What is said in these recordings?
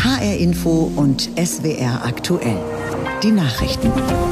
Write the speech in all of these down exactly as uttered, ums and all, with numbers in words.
H R Info und S W R aktuell. Die Nachrichten.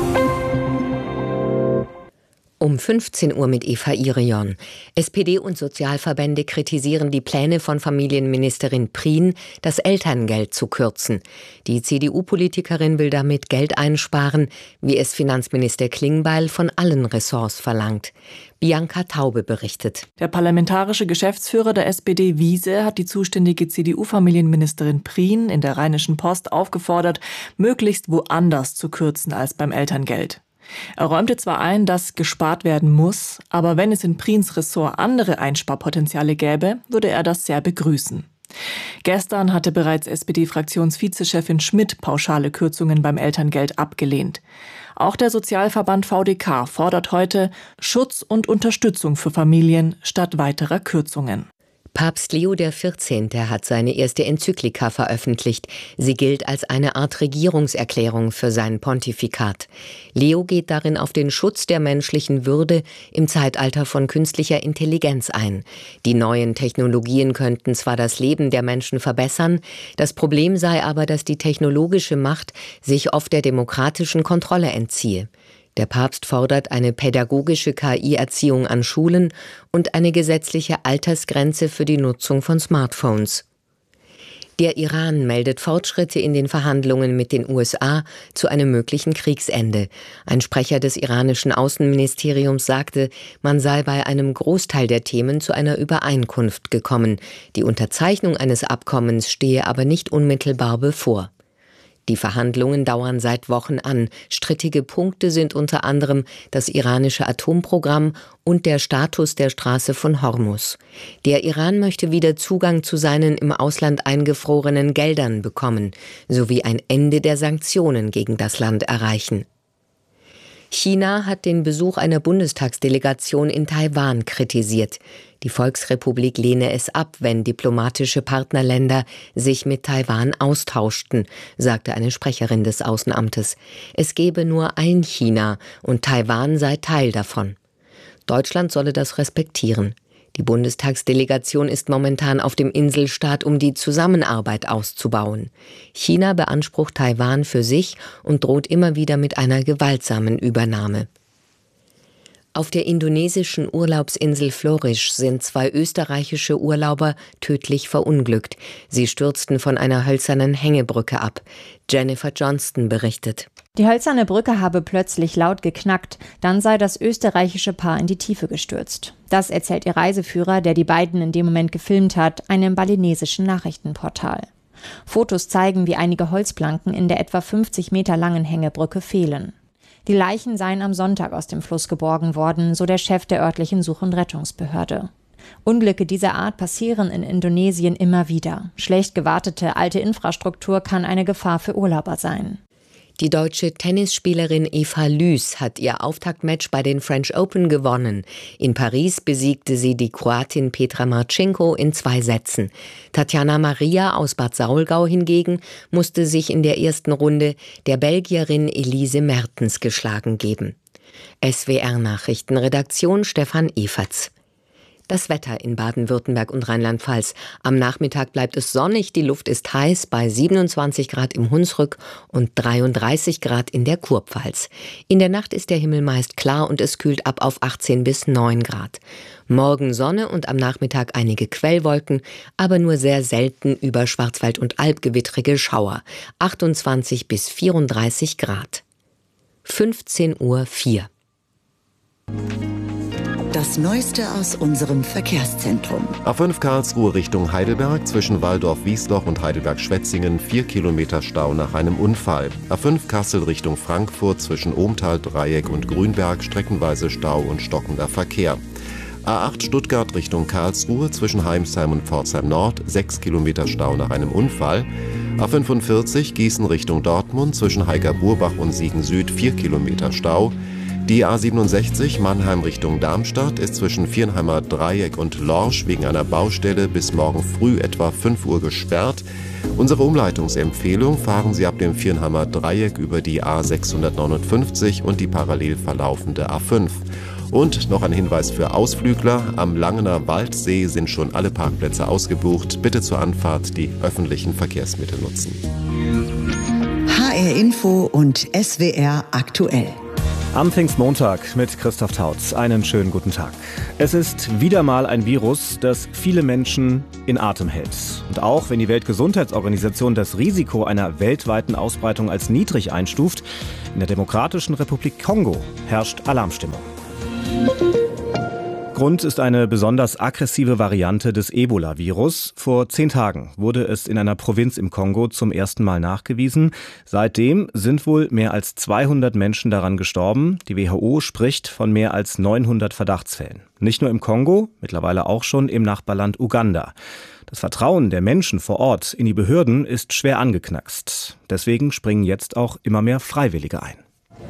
Um fünfzehn Uhr mit Eva Irion. S P D und Sozialverbände kritisieren die Pläne von Familienministerin Prien, das Elterngeld zu kürzen. Die C D U-Politikerin will damit Geld einsparen, wie es Finanzminister Klingbeil von allen Ressorts verlangt. Bianca Taube berichtet. Der parlamentarische Geschäftsführer der S P D Wiese hat die zuständige C D U-Familienministerin Prien in der Rheinischen Post aufgefordert, möglichst woanders zu kürzen als beim Elterngeld. Er räumte zwar ein, dass gespart werden muss, aber wenn es in Priens Ressort andere Einsparpotenziale gäbe, würde er das sehr begrüßen. Gestern hatte bereits S P D-Fraktionsvizechefin Schmidt pauschale Kürzungen beim Elterngeld abgelehnt. Auch der Sozialverband V D K fordert heute Schutz und Unterstützung für Familien statt weiterer Kürzungen. Papst Leo der vierzehnte hat seine erste Enzyklika veröffentlicht. Sie gilt als eine Art Regierungserklärung für sein Pontifikat. Leo geht darin auf den Schutz der menschlichen Würde im Zeitalter von künstlicher Intelligenz ein. Die neuen Technologien könnten zwar das Leben der Menschen verbessern, das Problem sei aber, dass die technologische Macht sich oft der demokratischen Kontrolle entziehe. Der Papst fordert eine pädagogische K I-Erziehung an Schulen und eine gesetzliche Altersgrenze für die Nutzung von Smartphones. Der Iran meldet Fortschritte in den Verhandlungen mit den U S A zu einem möglichen Kriegsende. Ein Sprecher des iranischen Außenministeriums sagte, man sei bei einem Großteil der Themen zu einer Übereinkunft gekommen. Die Unterzeichnung eines Abkommens stehe aber nicht unmittelbar bevor. Die Verhandlungen dauern seit Wochen an. Strittige Punkte sind unter anderem das iranische Atomprogramm und der Status der Straße von Hormuz. Der Iran möchte wieder Zugang zu seinen im Ausland eingefrorenen Geldern bekommen, sowie ein Ende der Sanktionen gegen das Land erreichen. China hat den Besuch einer Bundestagsdelegation in Taiwan kritisiert. Die Volksrepublik lehne es ab, wenn diplomatische Partnerländer sich mit Taiwan austauschten, sagte eine Sprecherin des Außenamtes. Es gebe nur ein China und Taiwan sei Teil davon. Deutschland solle das respektieren. Die Bundestagsdelegation ist momentan auf dem Inselstaat, um die Zusammenarbeit auszubauen. China beansprucht Taiwan für sich und droht immer wieder mit einer gewaltsamen Übernahme. Auf der indonesischen Urlaubsinsel Flores sind zwei österreichische Urlauber tödlich verunglückt. Sie stürzten von einer hölzernen Hängebrücke ab. Jennifer Johnston berichtet. Die hölzerne Brücke habe plötzlich laut geknackt, dann sei das österreichische Paar in die Tiefe gestürzt. Das erzählt ihr Reiseführer, der die beiden in dem Moment gefilmt hat, einem balinesischen Nachrichtenportal. Fotos zeigen, wie einige Holzplanken in der etwa fünfzig Meter langen Hängebrücke fehlen. Die Leichen seien am Sonntag aus dem Fluss geborgen worden, so der Chef der örtlichen Such- und Rettungsbehörde. Unglücke dieser Art passieren in Indonesien immer wieder. Schlecht gewartete alte Infrastruktur kann eine Gefahr für Urlauber sein. Die deutsche Tennisspielerin Eva Lüß hat ihr Auftaktmatch bei den French Open gewonnen. In Paris besiegte sie die Kroatin Petra Marcinko in zwei Sätzen. Tatjana Maria aus Bad Saulgau hingegen musste sich in der ersten Runde der Belgierin Elise Mertens geschlagen geben. S W R-Nachrichtenredaktion Stefan Eferts. Das Wetter in Baden-Württemberg und Rheinland-Pfalz. Am Nachmittag bleibt es sonnig, die Luft ist heiß bei siebenundzwanzig Grad im Hunsrück und dreiunddreißig Grad in der Kurpfalz. In der Nacht ist der Himmel meist klar und es kühlt ab auf achtzehn bis neun Grad. Morgen Sonne und am Nachmittag einige Quellwolken, aber nur sehr selten über Schwarzwald und Alb gewittrige Schauer. achtundzwanzig bis vierunddreißig Grad. fünfzehn Uhr vier. Das Neueste aus unserem Verkehrszentrum. A fünf Karlsruhe Richtung Heidelberg, zwischen Walldorf-Wiesloch und Heidelberg-Schwetzingen, vier Kilometer Stau nach einem Unfall. A fünf Kassel Richtung Frankfurt, zwischen Ohmtal, Dreieck und Grünberg, streckenweise Stau und stockender Verkehr. A acht Stuttgart Richtung Karlsruhe, zwischen Heimsheim und Pforzheim Nord, sechs Kilometer Stau nach einem Unfall. A fünfundvierzig Gießen Richtung Dortmund, zwischen Heiger-Burbach und Siegen Süd, vier Kilometer Stau. Die A siebenundsechzig Mannheim Richtung Darmstadt ist zwischen Viernheimer Dreieck und Lorsch wegen einer Baustelle bis morgen früh etwa fünf Uhr gesperrt. Unsere Umleitungsempfehlung: fahren Sie ab dem Viernheimer Dreieck über die A sechshundertneunundfünfzig und die parallel verlaufende A fünf. Und noch ein Hinweis für Ausflügler. Am Langener Waldsee sind schon alle Parkplätze ausgebucht. Bitte zur Anfahrt die öffentlichen Verkehrsmittel nutzen. H R Info und S W R aktuell. Am Pfingstmontag mit Christoph Tautz. Einen schönen guten Tag. Es ist wieder mal ein Virus, das viele Menschen in Atem hält. Und auch wenn die Weltgesundheitsorganisation das Risiko einer weltweiten Ausbreitung als niedrig einstuft, in der Demokratischen Republik Kongo herrscht Alarmstimmung. Grund ist eine besonders aggressive Variante des Ebola-Virus. Vor zehn Tagen wurde es in einer Provinz im Kongo zum ersten Mal nachgewiesen. Seitdem sind wohl mehr als zweihundert Menschen daran gestorben. Die W H O spricht von mehr als neunhundert Verdachtsfällen. Nicht nur im Kongo, mittlerweile auch schon im Nachbarland Uganda. Das Vertrauen der Menschen vor Ort in die Behörden ist schwer angeknackst. Deswegen springen jetzt auch immer mehr Freiwillige ein.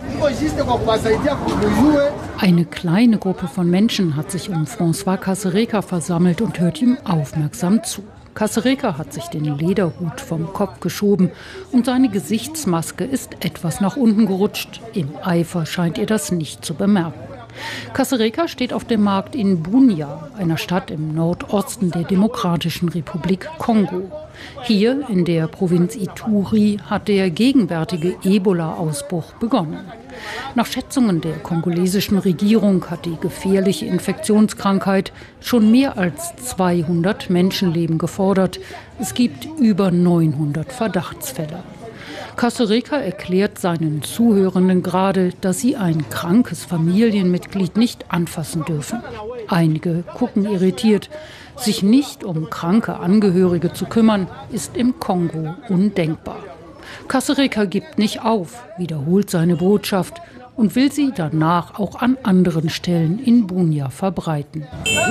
Eine kleine Gruppe von Menschen hat sich um François Kasereka versammelt und hört ihm aufmerksam zu. Kasereka hat sich den Lederhut vom Kopf geschoben und seine Gesichtsmaske ist etwas nach unten gerutscht. Im Eifer scheint er das nicht zu bemerken. Kasereka steht auf dem Markt in Bunia, einer Stadt im Nordosten der Demokratischen Republik Kongo. Hier in der Provinz Ituri hat der gegenwärtige Ebola-Ausbruch begonnen. Nach Schätzungen der kongolesischen Regierung hat die gefährliche Infektionskrankheit schon mehr als zweihundert Menschenleben gefordert. Es gibt über neunhundert Verdachtsfälle. Kasereka erklärt seinen Zuhörenden gerade, dass sie ein krankes Familienmitglied nicht anfassen dürfen. Einige gucken irritiert. Sich nicht um kranke Angehörige zu kümmern, ist im Kongo undenkbar. Kasereka gibt nicht auf, wiederholt seine Botschaft und will sie danach auch an anderen Stellen in Bunia verbreiten.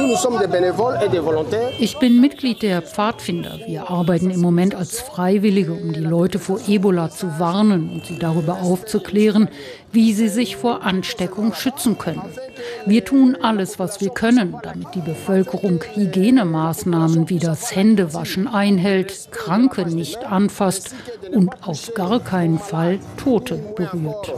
Ich bin Mitglied der Pfadfinder. Wir arbeiten im Moment als Freiwillige, um die Leute vor Ebola zu warnen und sie darüber aufzuklären, wie sie sich vor Ansteckung schützen können. Wir tun alles, was wir können, damit die Bevölkerung Hygienemaßnahmen wie das Händewaschen einhält, Kranke nicht anfasst und auf gar keinen Fall Tote berührt.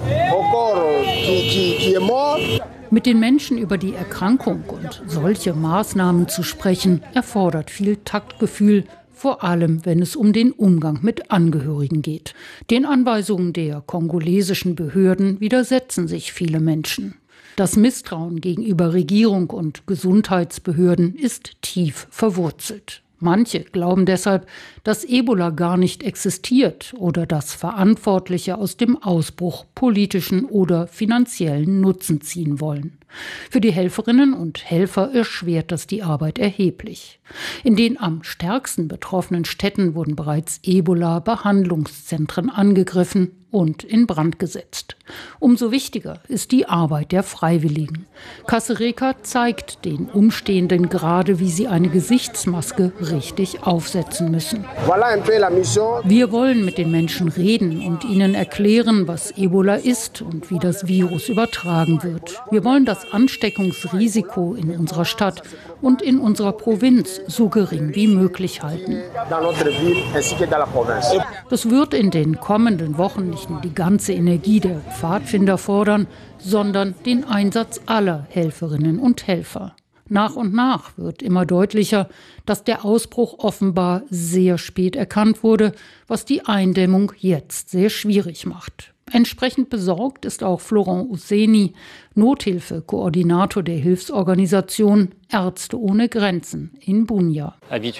Mit den Menschen über die Erkrankung und solche Maßnahmen zu sprechen, erfordert viel Taktgefühl, vor allem wenn es um den Umgang mit Angehörigen geht. Den Anweisungen der kongolesischen Behörden widersetzen sich viele Menschen. Das Misstrauen gegenüber Regierung und Gesundheitsbehörden ist tief verwurzelt. Manche glauben deshalb, dass Ebola gar nicht existiert oder dass Verantwortliche aus dem Ausbruch politischen oder finanziellen Nutzen ziehen wollen. Für die Helferinnen und Helfer erschwert das die Arbeit erheblich. In den am stärksten betroffenen Städten wurden bereits Ebola-Behandlungszentren angegriffen und in Brand gesetzt. Umso wichtiger ist die Arbeit der Freiwilligen. Kasereka zeigt den Umstehenden gerade, wie sie eine Gesichtsmaske richtig aufsetzen müssen. Wir wollen mit den Menschen reden und ihnen erklären, was Ebola ist und wie das Virus übertragen wird. Wir wollen das Ansteckungsrisiko in unserer Stadt und in unserer Provinz so gering wie möglich halten. Das wird in den kommenden Wochen nicht nur die ganze Energie der Pfadfinder fordern, sondern den Einsatz aller Helferinnen und Helfer. Nach und nach wird immer deutlicher, dass der Ausbruch offenbar sehr spät erkannt wurde, was die Eindämmung jetzt sehr schwierig macht. Entsprechend besorgt ist auch Florent Ousseni, Nothilfekoordinator der Hilfsorganisation Ärzte ohne Grenzen in Bunia.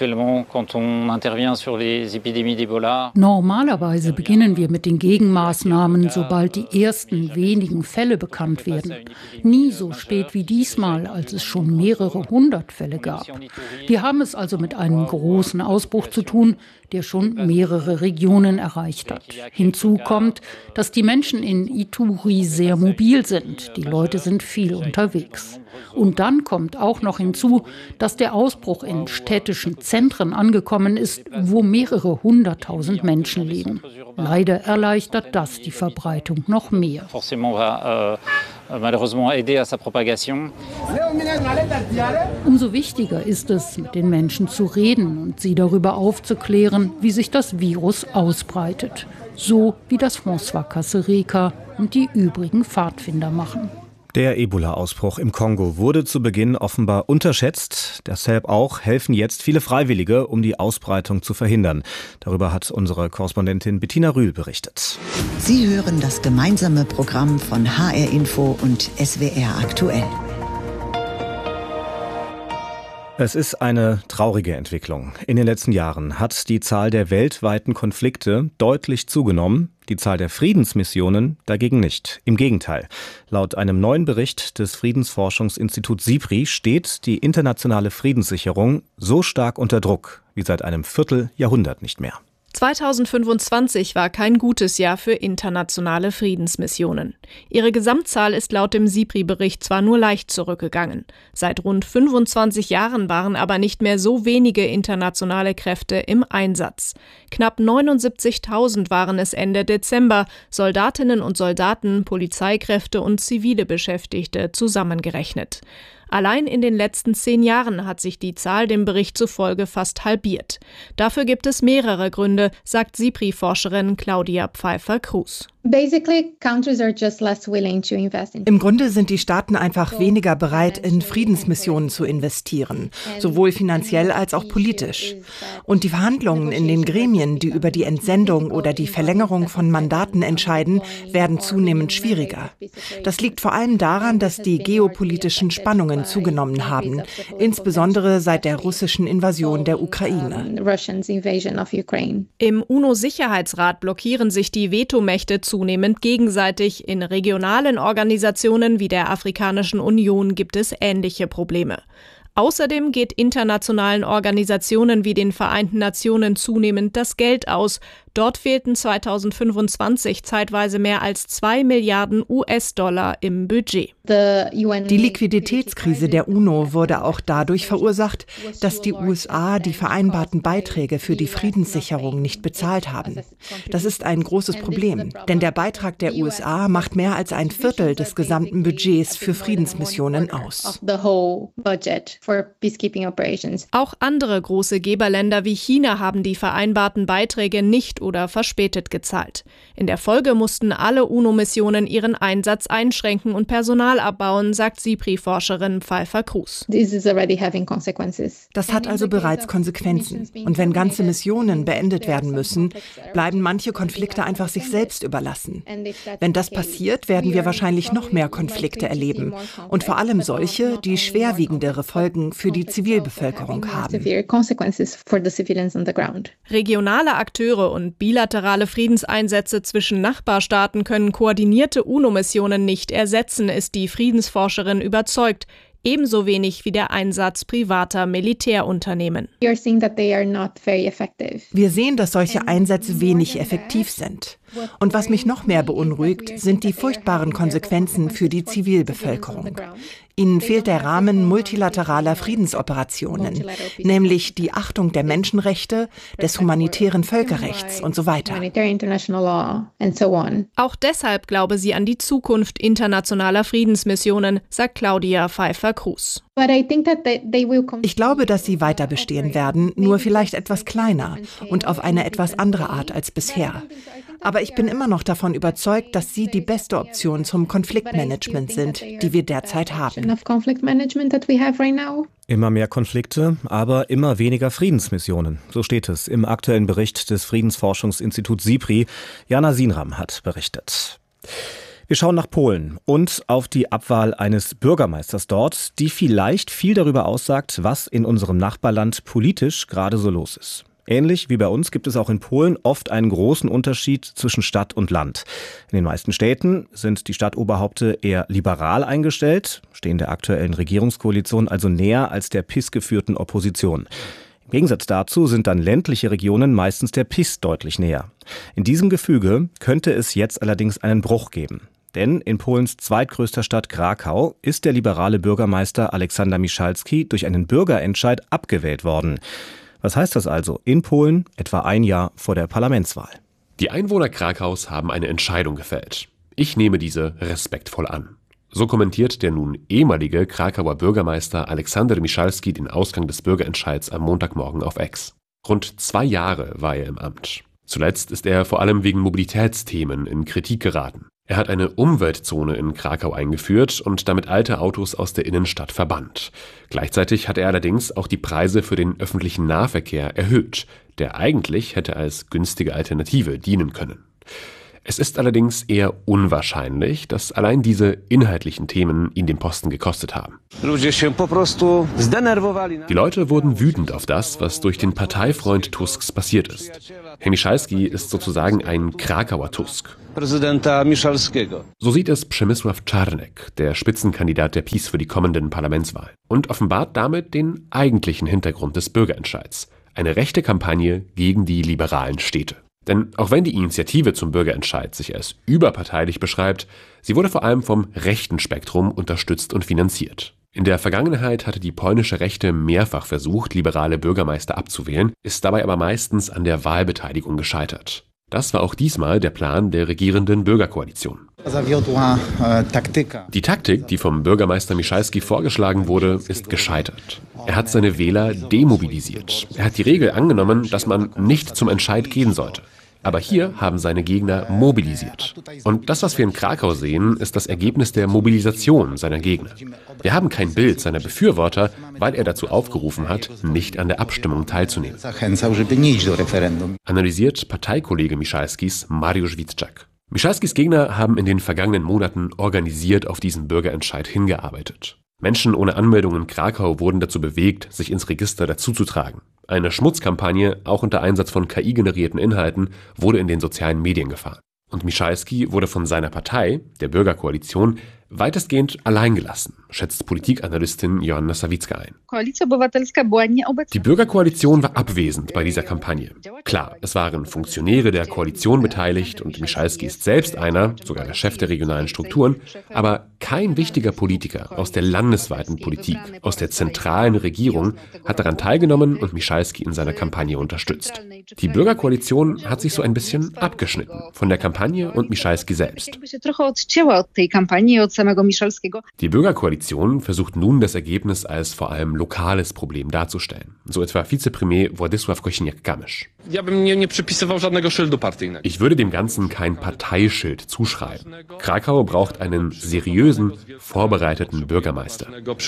Normalerweise beginnen wir mit den Gegenmaßnahmen, sobald die ersten wenigen Fälle bekannt werden. Nie so spät wie diesmal, als es schon mehrere hundert Fälle gab. Wir haben es also mit einem großen Ausbruch zu tun, der schon mehrere Regionen erreicht hat. Hinzu kommt, dass die Menschen in Ituri sehr mobil sind. Die Leute sind viel unterwegs. Und dann kommt auch noch hinzu, dass der Ausbruch in städtischen Zentren angekommen ist, wo mehrere hunderttausend Menschen leben. Leider erleichtert das die Verbreitung noch mehr. Umso wichtiger ist es, mit den Menschen zu reden und sie darüber aufzuklären, wie sich das Virus ausbreitet. So wie das François Kasereka und die übrigen Pfadfinder machen. Der Ebola-Ausbruch im Kongo wurde zu Beginn offenbar unterschätzt. Deshalb auch helfen jetzt viele Freiwillige, um die Ausbreitung zu verhindern. Darüber hat unsere Korrespondentin Bettina Rühl berichtet. Sie hören das gemeinsame Programm von H R Info und S W R aktuell. Es ist eine traurige Entwicklung. In den letzten Jahren hat die Zahl der weltweiten Konflikte deutlich zugenommen, die Zahl der Friedensmissionen dagegen nicht. Im Gegenteil. Laut einem neuen Bericht des Friedensforschungsinstituts SIPRI steht die internationale Friedenssicherung so stark unter Druck wie seit einem Vierteljahrhundert nicht mehr. zweitausendfünfundzwanzig war kein gutes Jahr für internationale Friedensmissionen. Ihre Gesamtzahl ist laut dem SIPRI-Bericht zwar nur leicht zurückgegangen. Seit rund fünfundzwanzig Jahren waren aber nicht mehr so wenige internationale Kräfte im Einsatz. Knapp neunundsiebzigtausend waren es Ende Dezember, Soldatinnen und Soldaten, Polizeikräfte und zivile Beschäftigte zusammengerechnet. Allein in den letzten zehn Jahren hat sich die Zahl dem Bericht zufolge fast halbiert. Dafür gibt es mehrere Gründe, sagt SIPRI-Forscherin Claudia Pfeiffer-Kruse. Im Grunde sind die Staaten einfach weniger bereit, in Friedensmissionen zu investieren, sowohl finanziell als auch politisch. Und die Verhandlungen in den Gremien, die über die Entsendung oder die Verlängerung von Mandaten entscheiden, werden zunehmend schwieriger. Das liegt vor allem daran, dass die geopolitischen Spannungen zugenommen haben, insbesondere seit der russischen Invasion der Ukraine. Im UNO-Sicherheitsrat blockieren sich die Vetomächte zunehmend gegenseitig. In regionalen Organisationen wie der Afrikanischen Union gibt es ähnliche Probleme. Außerdem geht internationalen Organisationen wie den Vereinten Nationen zunehmend das Geld aus. Dort fehlten zweitausendfünfundzwanzig zeitweise mehr als zwei Milliarden U S-Dollar im Budget. Die Liquiditätskrise der UNO wurde auch dadurch verursacht, dass die U S A die vereinbarten Beiträge für die Friedenssicherung nicht bezahlt haben. Das ist ein großes Problem, denn der Beitrag der U S A macht mehr als ein Viertel des gesamten Budgets für Friedensmissionen aus. Auch andere große Geberländer wie China haben die vereinbarten Beiträge nicht oder verspätet gezahlt. In der Folge mussten alle UNO-Missionen ihren Einsatz einschränken und Personal abbauen, sagt SIPRI-Forscherin Pfeiffer-Kruse. Das hat also bereits Konsequenzen. Und wenn ganze Missionen beendet werden müssen, bleiben manche Konflikte einfach sich selbst überlassen. Wenn das passiert, werden wir wahrscheinlich noch mehr Konflikte erleben. Und vor allem solche, die schwerwiegendere Folgen für die Zivilbevölkerung haben. Regionale Akteure und bilaterale Friedenseinsätze zwischen Nachbarstaaten können koordinierte UNO-Missionen nicht ersetzen, ist die Friedensforscherin überzeugt. Ebenso wenig wie der Einsatz privater Militärunternehmen. Wir sehen, dass solche Einsätze wenig effektiv sind. Und was mich noch mehr beunruhigt, sind die furchtbaren Konsequenzen für die Zivilbevölkerung. Ihnen fehlt der Rahmen multilateraler Friedensoperationen, nämlich die Achtung der Menschenrechte, des humanitären Völkerrechts und so weiter. Auch deshalb glaube sie an die Zukunft internationaler Friedensmissionen, sagt Claudia Pfeiffer-Kruse. Ich glaube, dass sie weiter bestehen werden, nur vielleicht etwas kleiner und auf eine etwas andere Art als bisher. Aber ich bin immer noch davon überzeugt, dass sie die beste Option zum Konfliktmanagement sind, die wir derzeit haben. Immer mehr Konflikte, aber immer weniger Friedensmissionen. So steht es im aktuellen Bericht des Friedensforschungsinstituts SIPRI. Jana Sinram hat berichtet. Wir schauen nach Polen und auf die Abwahl eines Bürgermeisters dort, die vielleicht viel darüber aussagt, was in unserem Nachbarland politisch gerade so los ist. Ähnlich wie bei uns gibt es auch in Polen oft einen großen Unterschied zwischen Stadt und Land. In den meisten Städten sind die Stadtoberhaupte eher liberal eingestellt, stehen der aktuellen Regierungskoalition also näher als der P I S geführten Opposition. Im Gegensatz dazu sind dann ländliche Regionen meistens der P I S deutlich näher. In diesem Gefüge könnte es jetzt allerdings einen Bruch geben. Denn in Polens zweitgrößter Stadt Krakau ist der liberale Bürgermeister Aleksander Michalski durch einen Bürgerentscheid abgewählt worden. Was heißt das also in Polen, etwa ein Jahr vor der Parlamentswahl? Die Einwohner Krakaus haben eine Entscheidung gefällt. Ich nehme diese respektvoll an. So kommentiert der nun ehemalige Krakauer Bürgermeister Aleksander Michalski den Ausgang des Bürgerentscheids am Montagmorgen auf X. Rund zwei Jahre war er im Amt. Zuletzt ist er vor allem wegen Mobilitätsthemen in Kritik geraten. Er hat eine Umweltzone in Krakau eingeführt und damit alte Autos aus der Innenstadt verbannt. Gleichzeitig hat er allerdings auch die Preise für den öffentlichen Nahverkehr erhöht, der eigentlich hätte als günstige Alternative dienen können. Es ist allerdings eher unwahrscheinlich, dass allein diese inhaltlichen Themen ihn den Posten gekostet haben. Die Leute wurden wütend auf das, was durch den Parteifreund Tusks passiert ist. Herr Michalski ist sozusagen ein Krakauer Tusk. So sieht es Przemysław Czarnek, der Spitzenkandidat der PiS für die kommenden Parlamentswahlen, und offenbart damit den eigentlichen Hintergrund des Bürgerentscheids: eine rechte Kampagne gegen die liberalen Städte. Denn auch wenn die Initiative zum Bürgerentscheid sich als überparteilich beschreibt, sie wurde vor allem vom rechten Spektrum unterstützt und finanziert. In der Vergangenheit hatte die polnische Rechte mehrfach versucht, liberale Bürgermeister abzuwählen, ist dabei aber meistens an der Wahlbeteiligung gescheitert. Das war auch diesmal der Plan der regierenden Bürgerkoalition. Die Taktik, die vom Bürgermeister Michalski vorgeschlagen wurde, ist gescheitert. Er hat seine Wähler demobilisiert. Er hat die Regel angenommen, dass man nicht zum Entscheid gehen sollte. Aber hier haben seine Gegner mobilisiert. Und das, was wir in Krakau sehen, ist das Ergebnis der Mobilisation seiner Gegner. Wir haben kein Bild seiner Befürworter, weil er dazu aufgerufen hat, nicht an der Abstimmung teilzunehmen. Analysiert Parteikollege Michalskis Mariusz Witczak. Michalskis Gegner haben in den vergangenen Monaten organisiert auf diesen Bürgerentscheid hingearbeitet. Menschen ohne Anmeldung in Krakau wurden dazu bewegt, sich ins Register dazuzutragen. Eine Schmutzkampagne, auch unter Einsatz von K I-generierten Inhalten, wurde in den sozialen Medien gefahren. Und Michalski wurde von seiner Partei, der Bürgerkoalition, weitestgehend allein gelassen, schätzt Politikanalystin Joanna Sawicka ein. Die Bürgerkoalition war abwesend bei dieser Kampagne. Klar, es waren Funktionäre der Koalition beteiligt und Michalski ist selbst einer, sogar der Chef der regionalen Strukturen, aber kein wichtiger Politiker aus der landesweiten Politik, aus der zentralen Regierung hat daran teilgenommen und Michalski in seiner Kampagne unterstützt. Die Bürgerkoalition hat sich so ein bisschen abgeschnitten von der Kampagne und Michalski selbst. Die Bürgerkoalition versucht nun, das Ergebnis als vor allem lokales Problem darzustellen. So etwa Vizepremier Władysław Kosiniak-Kamysz. Ich würde dem Ganzen kein Parteischild zuschreiben. Krakau braucht einen seriösen, vorbereiteten Bürgermeister.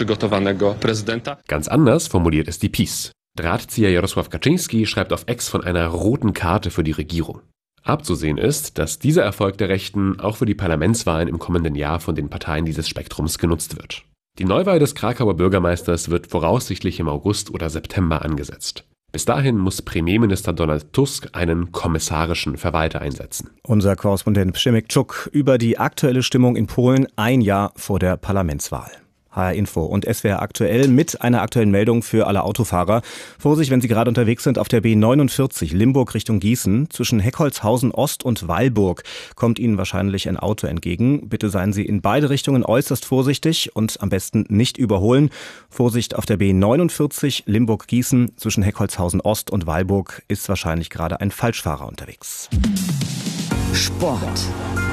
Ganz anders formuliert es die PiS. Drahtzieher Jarosław Kaczyński schreibt auf X von einer roten Karte für die Regierung. Abzusehen ist, dass dieser Erfolg der Rechten auch für die Parlamentswahlen im kommenden Jahr von den Parteien dieses Spektrums genutzt wird. Die Neuwahl des Krakauer Bürgermeisters wird voraussichtlich im August oder September angesetzt. Bis dahin muss Premierminister Donald Tusk einen kommissarischen Verwalter einsetzen. Unser Korrespondent Przemek Czuk über die aktuelle Stimmung in Polen ein Jahr vor der Parlamentswahl. H R Info und S W R aktuell mit einer aktuellen Meldung für alle Autofahrer. Vorsicht, wenn Sie gerade unterwegs sind auf der B neunundvierzig Limburg Richtung Gießen. Zwischen Heckholzhausen Ost und Weilburg kommt Ihnen wahrscheinlich ein Auto entgegen. Bitte seien Sie in beide Richtungen äußerst vorsichtig und am besten nicht überholen. Vorsicht auf der B neunundvierzig Limburg-Gießen. Zwischen Heckholzhausen Ost und Weilburg ist wahrscheinlich gerade ein Falschfahrer unterwegs. Sport.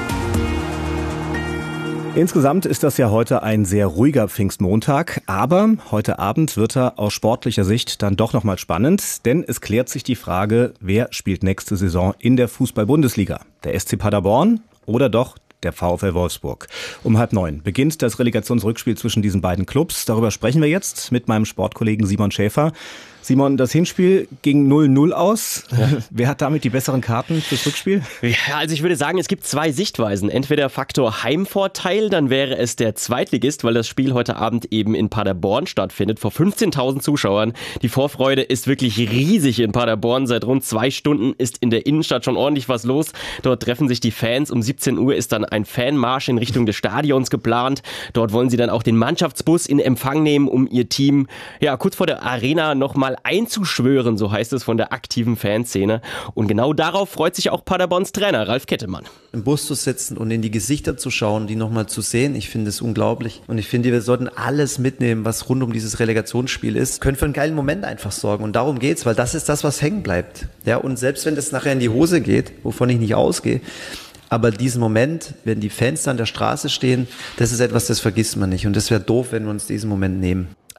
Insgesamt ist das ja heute ein sehr ruhiger Pfingstmontag, aber heute Abend wird er aus sportlicher Sicht dann doch nochmal spannend, denn es klärt sich die Frage, wer spielt nächste Saison in der Fußball-Bundesliga? Der S C Paderborn oder doch der VfL Wolfsburg? Um halb neun beginnt das Relegationsrückspiel zwischen diesen beiden Clubs. Darüber sprechen wir jetzt mit meinem Sportkollegen Simon Schäfer. Simon, das Hinspiel ging null null aus. Ja. Wer hat damit die besseren Karten fürs Rückspiel? Ja, also ich würde sagen, es gibt zwei Sichtweisen. Entweder Faktor Heimvorteil, dann wäre es der Zweitligist, weil das Spiel heute Abend eben in Paderborn stattfindet, vor fünfzehntausend Zuschauern. Die Vorfreude ist wirklich riesig in Paderborn. Seit rund zwei Stunden ist in der Innenstadt schon ordentlich was los. Dort treffen sich die Fans. Um siebzehn Uhr ist dann ein Fanmarsch in Richtung des Stadions geplant. Dort wollen sie dann auch den Mannschaftsbus in Empfang nehmen, um ihr Team ja kurz vor der Arena nochmal einzuschwören, so heißt es von der aktiven Fanszene. Und genau darauf freut sich auch Paderborns Trainer Ralf Kettemann. Im Bus zu sitzen und in die Gesichter zu schauen, die nochmal zu sehen, ich finde es unglaublich. Und ich finde, wir sollten alles mitnehmen, was rund um dieses Relegationsspiel ist. Können für einen geilen Moment einfach sorgen. Und darum geht's, weil das ist das, was hängen bleibt. Ja, und selbst wenn das nachher in die Hose geht, wovon ich nicht ausgehe, aber diesen Moment, wenn die Fans da an der Straße stehen, das ist etwas, das vergisst man nicht. Und das wäre doof, wenn wir uns diesen Moment nehmen.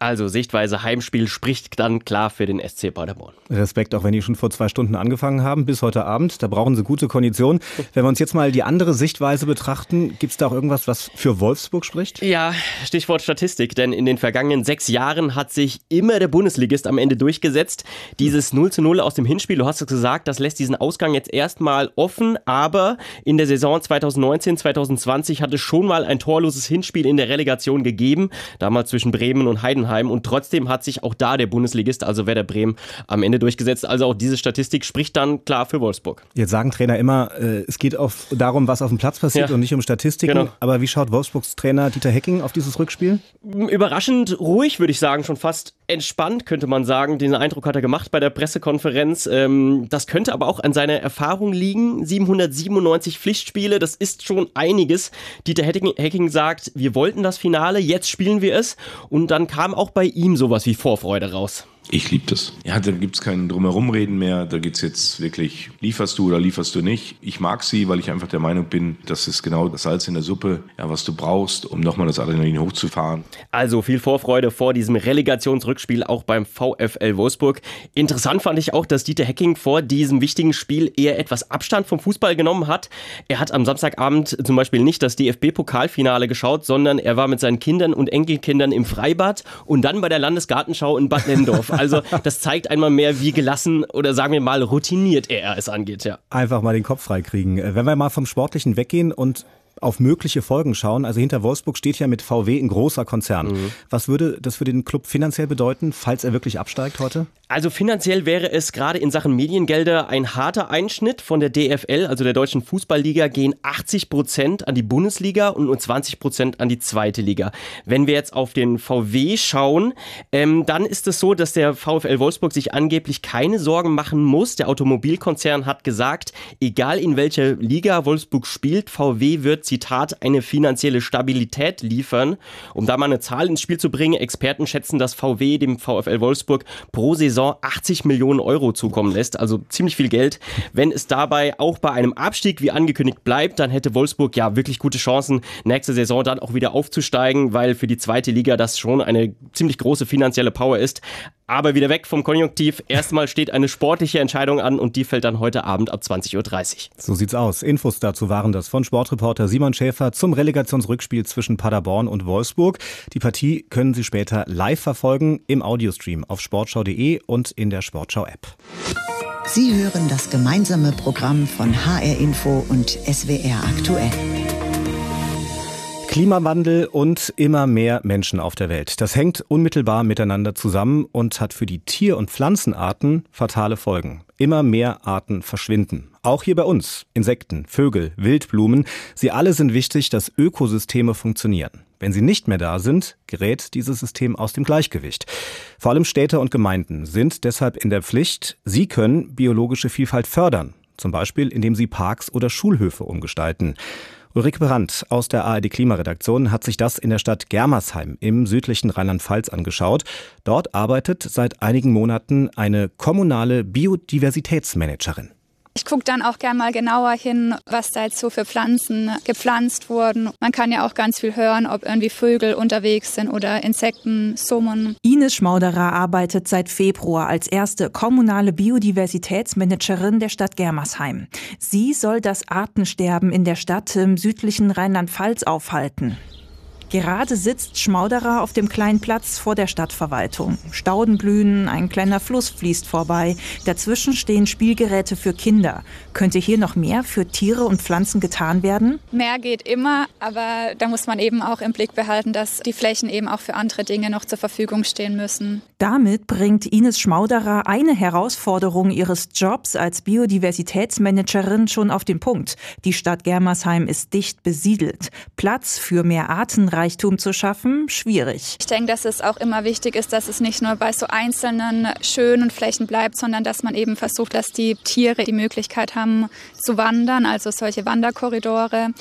Also Sichtweise Heimspiel spricht dann klar für den S C Paderborn. Respekt, auch wenn die schon vor zwei Stunden angefangen haben, bis heute Abend. Da brauchen sie gute Kondition. Wenn wir uns jetzt mal die andere Sichtweise betrachten, gibt es da auch irgendwas, was für Wolfsburg spricht? Ja, Stichwort Statistik, denn in den vergangenen sechs Jahren hat sich immer der Bundesligist am Ende durchgesetzt. Dieses null zu null aus dem Hinspiel, du hast es gesagt, das lässt diesen Ausgang jetzt erstmal offen, aber in der Saison zwanzig neunzehn zwanzig zwanzig hat es schon mal ein torloses Hinspiel in der Relegation gegeben, damals zwischen Bremen und Heidenheim, und trotzdem hat sich auch da der Bundesligist, also Werder Bremen, am Ende durchgesetzt. Also auch diese Statistik spricht dann klar für Wolfsburg. Jetzt sagen Trainer immer, äh, es geht auf, darum, was auf dem Platz passiert, ja, und nicht um Statistiken. Genau. Aber wie schaut Wolfsburgs Trainer Dieter Hecking auf dieses Rückspiel? Überraschend ruhig, würde ich sagen, schon fast entspannt, könnte man sagen. Den Eindruck hat er gemacht bei der Pressekonferenz. Ähm, das könnte aber auch an seiner Erfahrung liegen. siebenhundertsiebenundneunzig Pflichtspiele, das ist schon einiges. Dieter Hecking sagt, wir wollten das Finale, jetzt spielen wir es. Und dann kam auch bei ihm sowas wie Vorfreude raus. Ich liebe das. Ja, da gibt es kein Drumherumreden mehr. Da geht es jetzt wirklich, lieferst du oder lieferst du nicht. Ich mag sie, weil ich einfach der Meinung bin, das ist genau das Salz in der Suppe, ja, was du brauchst, um nochmal das Adrenalin hochzufahren. Also viel Vorfreude vor diesem Relegationsrückspiel auch beim VfL Wolfsburg. Interessant fand ich auch, dass Dieter Hecking vor diesem wichtigen Spiel eher etwas Abstand vom Fußball genommen hat. Er hat am Samstagabend zum Beispiel nicht das D F B-Pokalfinale geschaut, sondern er war mit seinen Kindern und Enkelkindern im Freibad und dann bei der Landesgartenschau in Bad Nenndorf. Also das zeigt einmal mehr, wie gelassen oder sagen wir mal routiniert er es angeht. Ja. Einfach mal den Kopf freikriegen. Wenn wir mal vom Sportlichen weggehen und auf mögliche Folgen schauen, also hinter Wolfsburg steht ja mit V W ein großer Konzern. Mhm. Was würde das für den Club finanziell bedeuten, falls er wirklich absteigt heute? Also finanziell wäre es gerade in Sachen Mediengelder ein harter Einschnitt. Von der D F L, also der Deutschen Fußballliga, gehen achtzig Prozent an die Bundesliga und nur zwanzig Prozent an die zweite Liga. Wenn wir jetzt auf den V W schauen, ähm, dann ist es so, dass der VfL Wolfsburg sich angeblich keine Sorgen machen muss. Der Automobilkonzern hat gesagt, egal in welcher Liga Wolfsburg spielt, V W wird, Zitat, eine finanzielle Stabilität liefern. Um da mal eine Zahl ins Spiel zu bringen, Experten schätzen, dass V W dem VfL Wolfsburg pro Saison achtzig Millionen Euro zukommen lässt, also ziemlich viel Geld. Wenn es dabei auch bei einem Abstieg wie angekündigt bleibt, dann hätte Wolfsburg ja wirklich gute Chancen, nächste Saison dann auch wieder aufzusteigen, weil für die zweite Liga das schon eine ziemlich große finanzielle Power ist. Aber wieder weg vom Konjunktiv. Erstmal steht eine sportliche Entscheidung an und die fällt dann heute Abend ab zwanzig Uhr dreißig. So sieht's aus. Infos dazu waren das von Sportreporter Simon Schäfer zum Relegationsrückspiel zwischen Paderborn und Wolfsburg. Die Partie können Sie später live verfolgen im Audiostream auf sportschau punkt de und in der Sportschau-App. Sie hören das gemeinsame Programm von H R Info und S W R aktuell. Klimawandel und immer mehr Menschen auf der Welt. Das hängt unmittelbar miteinander zusammen und hat für die Tier- und Pflanzenarten fatale Folgen. Immer mehr Arten verschwinden. Auch hier bei uns. Insekten, Vögel, Wildblumen. Sie alle sind wichtig, dass Ökosysteme funktionieren. Wenn sie nicht mehr da sind, gerät dieses System aus dem Gleichgewicht. Vor allem Städte und Gemeinden sind deshalb in der Pflicht. Sie können biologische Vielfalt fördern. Zum Beispiel, indem sie Parks oder Schulhöfe umgestalten. Ulrike Brandt aus der A R D Klimaredaktion hat sich das in der Stadt Germersheim im südlichen Rheinland-Pfalz angeschaut. Dort arbeitet seit einigen Monaten eine kommunale Biodiversitätsmanagerin. Ich gucke dann auch gerne mal genauer hin, was da jetzt so für Pflanzen gepflanzt wurden. Man kann ja auch ganz viel hören, ob irgendwie Vögel unterwegs sind oder Insekten summen. Ines Schmauderer arbeitet seit Februar als erste kommunale Biodiversitätsmanagerin der Stadt Germersheim. Sie soll das Artensterben in der Stadt im südlichen Rheinland-Pfalz aufhalten. Gerade sitzt Schmauderer auf dem kleinen Platz vor der Stadtverwaltung. Stauden blühen, ein kleiner Fluss fließt vorbei. Dazwischen stehen Spielgeräte für Kinder. Könnte hier noch mehr für Tiere und Pflanzen getan werden? Mehr geht immer, aber da muss man eben auch im Blick behalten, dass die Flächen eben auch für andere Dinge noch zur Verfügung stehen müssen. Damit bringt Ines Schmauderer eine Herausforderung ihres Jobs als Biodiversitätsmanagerin schon auf den Punkt. Die Stadt Germersheim ist dicht besiedelt. Platz für mehr Artenreichtum zu schaffen, schwierig. Ich denke, dass es auch immer wichtig ist, dass es nicht nur bei so einzelnen schönen Flächen bleibt, sondern dass man eben versucht, dass die Tiere die Möglichkeit haben zu wandern, also solche Wanderkorridore.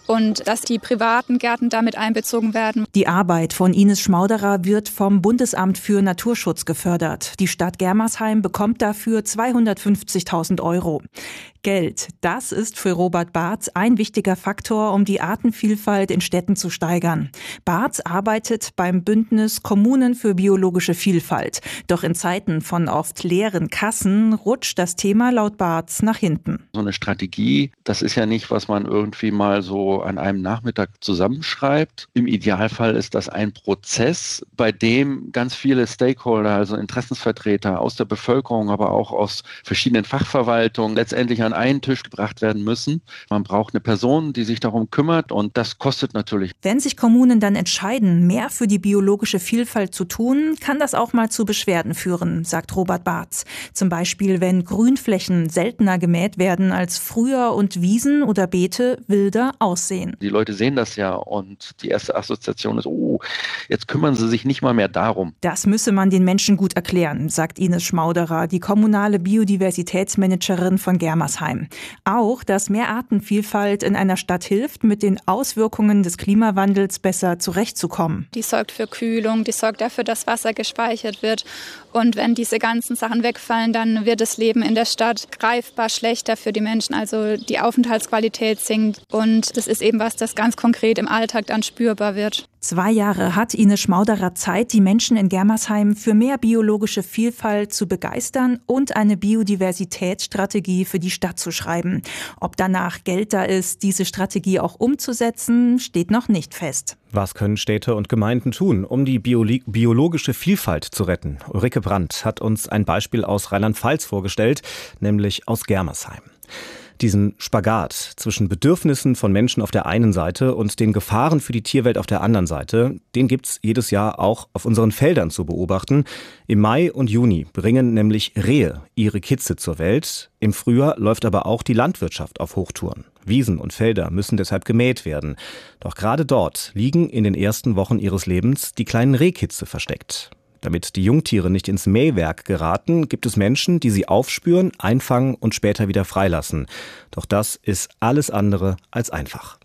und dass die privaten Gärten damit einbezogen werden. Die Arbeit von Ines Schmauderer wird vom Bundesamt für Naturschutz gefördert. Die Stadt Germersheim bekommt dafür zweihundertfünfzigtausend Euro. Geld, das ist für Robert Barth ein wichtiger Faktor, um die Artenvielfalt in Städten zu steigern. Barth arbeitet beim Bündnis Kommunen für biologische Vielfalt. Doch in Zeiten von oft leeren Kassen rutscht das Thema laut Barth nach hinten. So eine Strategie, das ist ja nicht, was man irgendwie mal so an einem Nachmittag zusammenschreibt. Im Idealfall ist das ein Prozess, bei dem ganz viele Stakeholder, also Interessensvertreter aus der Bevölkerung, aber auch aus verschiedenen Fachverwaltungen letztendlich an einen Tisch gebracht werden müssen. Man braucht eine Person, die sich darum kümmert und das kostet natürlich. Wenn sich Kommunen dann entscheiden, mehr für die biologische Vielfalt zu tun, kann das auch mal zu Beschwerden führen, sagt Robert Barth. Zum Beispiel, wenn Grünflächen seltener gemäht werden als früher und Wiesen oder Beete wilder aussehen. Die Leute sehen das ja und die erste Assoziation ist, oh, jetzt kümmern sie sich nicht mal mehr darum. Das müsse man den Menschen gut erklären, sagt Ines Schmauderer, die kommunale Biodiversitätsmanagerin von Germersheim. Auch, dass mehr Artenvielfalt in einer Stadt hilft, mit den Auswirkungen des Klimawandels besser zurechtzukommen. Die sorgt für Kühlung, die sorgt dafür, dass Wasser gespeichert wird. Und wenn diese ganzen Sachen wegfallen, dann wird das Leben in der Stadt greifbar schlechter für die Menschen. Also die Aufenthaltsqualität sinkt. Und das ist eben was, das ganz konkret im Alltag dann spürbar wird. Zwei Jahre hat Ines Schmauderer Zeit, die Menschen in Germersheim für mehr biologische Vielfalt zu begeistern und eine Biodiversitätsstrategie für die Stadt zu schreiben. Ob danach Geld da ist, diese Strategie auch umzusetzen, steht noch nicht fest. Was können Städte und Gemeinden tun, um die Bioli- biologische Vielfalt zu retten? Ulrike Brandt hat uns ein Beispiel aus Rheinland-Pfalz vorgestellt, nämlich aus Germersheim. Diesen Spagat zwischen Bedürfnissen von Menschen auf der einen Seite und den Gefahren für die Tierwelt auf der anderen Seite, den gibt's jedes Jahr auch auf unseren Feldern zu beobachten. Im Mai und Juni bringen nämlich Rehe ihre Kitze zur Welt. Im Frühjahr läuft aber auch die Landwirtschaft auf Hochtouren. Wiesen und Felder müssen deshalb gemäht werden. Doch gerade dort liegen in den ersten Wochen ihres Lebens die kleinen Rehkitze versteckt. Damit die Jungtiere nicht ins Mähwerk geraten, gibt es Menschen, die sie aufspüren, einfangen und später wieder freilassen. Doch das ist alles andere als einfach.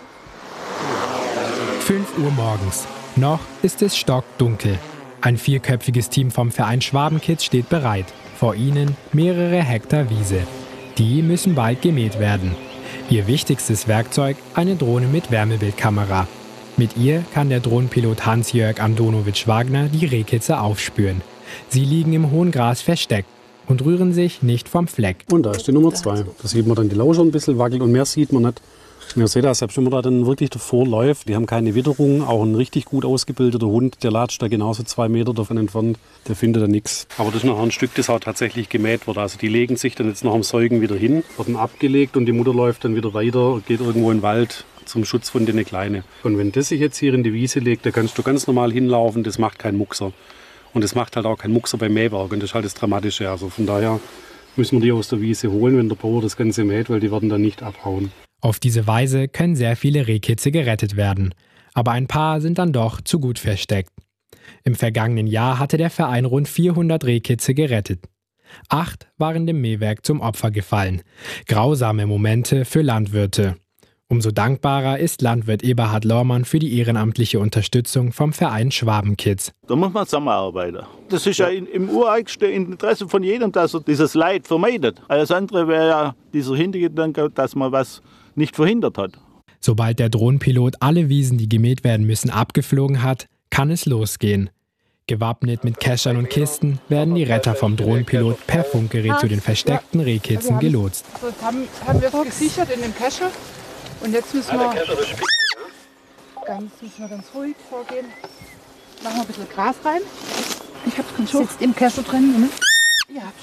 fünf Uhr morgens. Noch ist es stockdunkel. Ein vierköpfiges Team vom Verein Schwabenkids steht bereit. Vor ihnen mehrere Hektar Wiese. Die müssen bald gemäht werden. Ihr wichtigstes Werkzeug, eine Drohne mit Wärmebildkamera. Mit ihr kann der Drohnenpilot Hans-Jörg Andonowitsch-Wagner die Rehkitze aufspüren. Sie liegen im hohen Gras versteckt und rühren sich nicht vom Fleck. Und da ist die Nummer zwei. Da sieht man dann die Lauscher ein bisschen wackeln und mehr sieht man nicht. Und ihr seht das, selbst wenn man da dann wirklich davor läuft, die haben keine Witterung, auch ein richtig gut ausgebildeter Hund, der latscht da genauso zwei Meter davon entfernt, der findet da nichts. Aber das ist noch ein Stück, das auch tatsächlich gemäht wird. Also die legen sich dann jetzt nach dem Säugen wieder hin, werden abgelegt und die Mutter läuft dann wieder weiter, geht irgendwo in den Wald zum Schutz von den Kleinen. Und wenn das sich jetzt hier in die Wiese legt, da kannst du ganz normal hinlaufen, das macht keinen Muckser. Und das macht halt auch keinen Muckser beim Mähwerk und das ist halt das Dramatische. Also von daher müssen wir die aus der Wiese holen, wenn der Bauer das Ganze mäht, weil die werden dann nicht abhauen. Auf diese Weise können sehr viele Rehkitze gerettet werden. Aber ein paar sind dann doch zu gut versteckt. Im vergangenen Jahr hatte der Verein rund vierhundert Rehkitze gerettet. Acht waren dem Mähwerk zum Opfer gefallen. Grausame Momente für Landwirte. Umso dankbarer ist Landwirt Eberhard Lormann für die ehrenamtliche Unterstützung vom Verein Schwabenkids. Da muss man zusammenarbeiten. Das ist ja im ureigensten Interesse von jedem, dass er dieses Leid vermeidet. Alles andere wäre ja dieser Hintergedanke, dass man was nicht verhindert hat. Sobald der Drohnenpilot alle Wiesen, die gemäht werden müssen, abgeflogen hat, kann es losgehen. Gewappnet mit Keschern und Kisten werden die Retter vom Drohnenpilot per Funkgerät zu den versteckten Rehkitzen gelotst. Also haben, haben wir es gesichert in dem Kescher. Und jetzt müssen wir, ganz, müssen wir ganz ruhig vorgehen. Machen wir ein bisschen Gras rein. Ich hab's ganz hoch. Sitzt im Kescher drin, ne? Ja.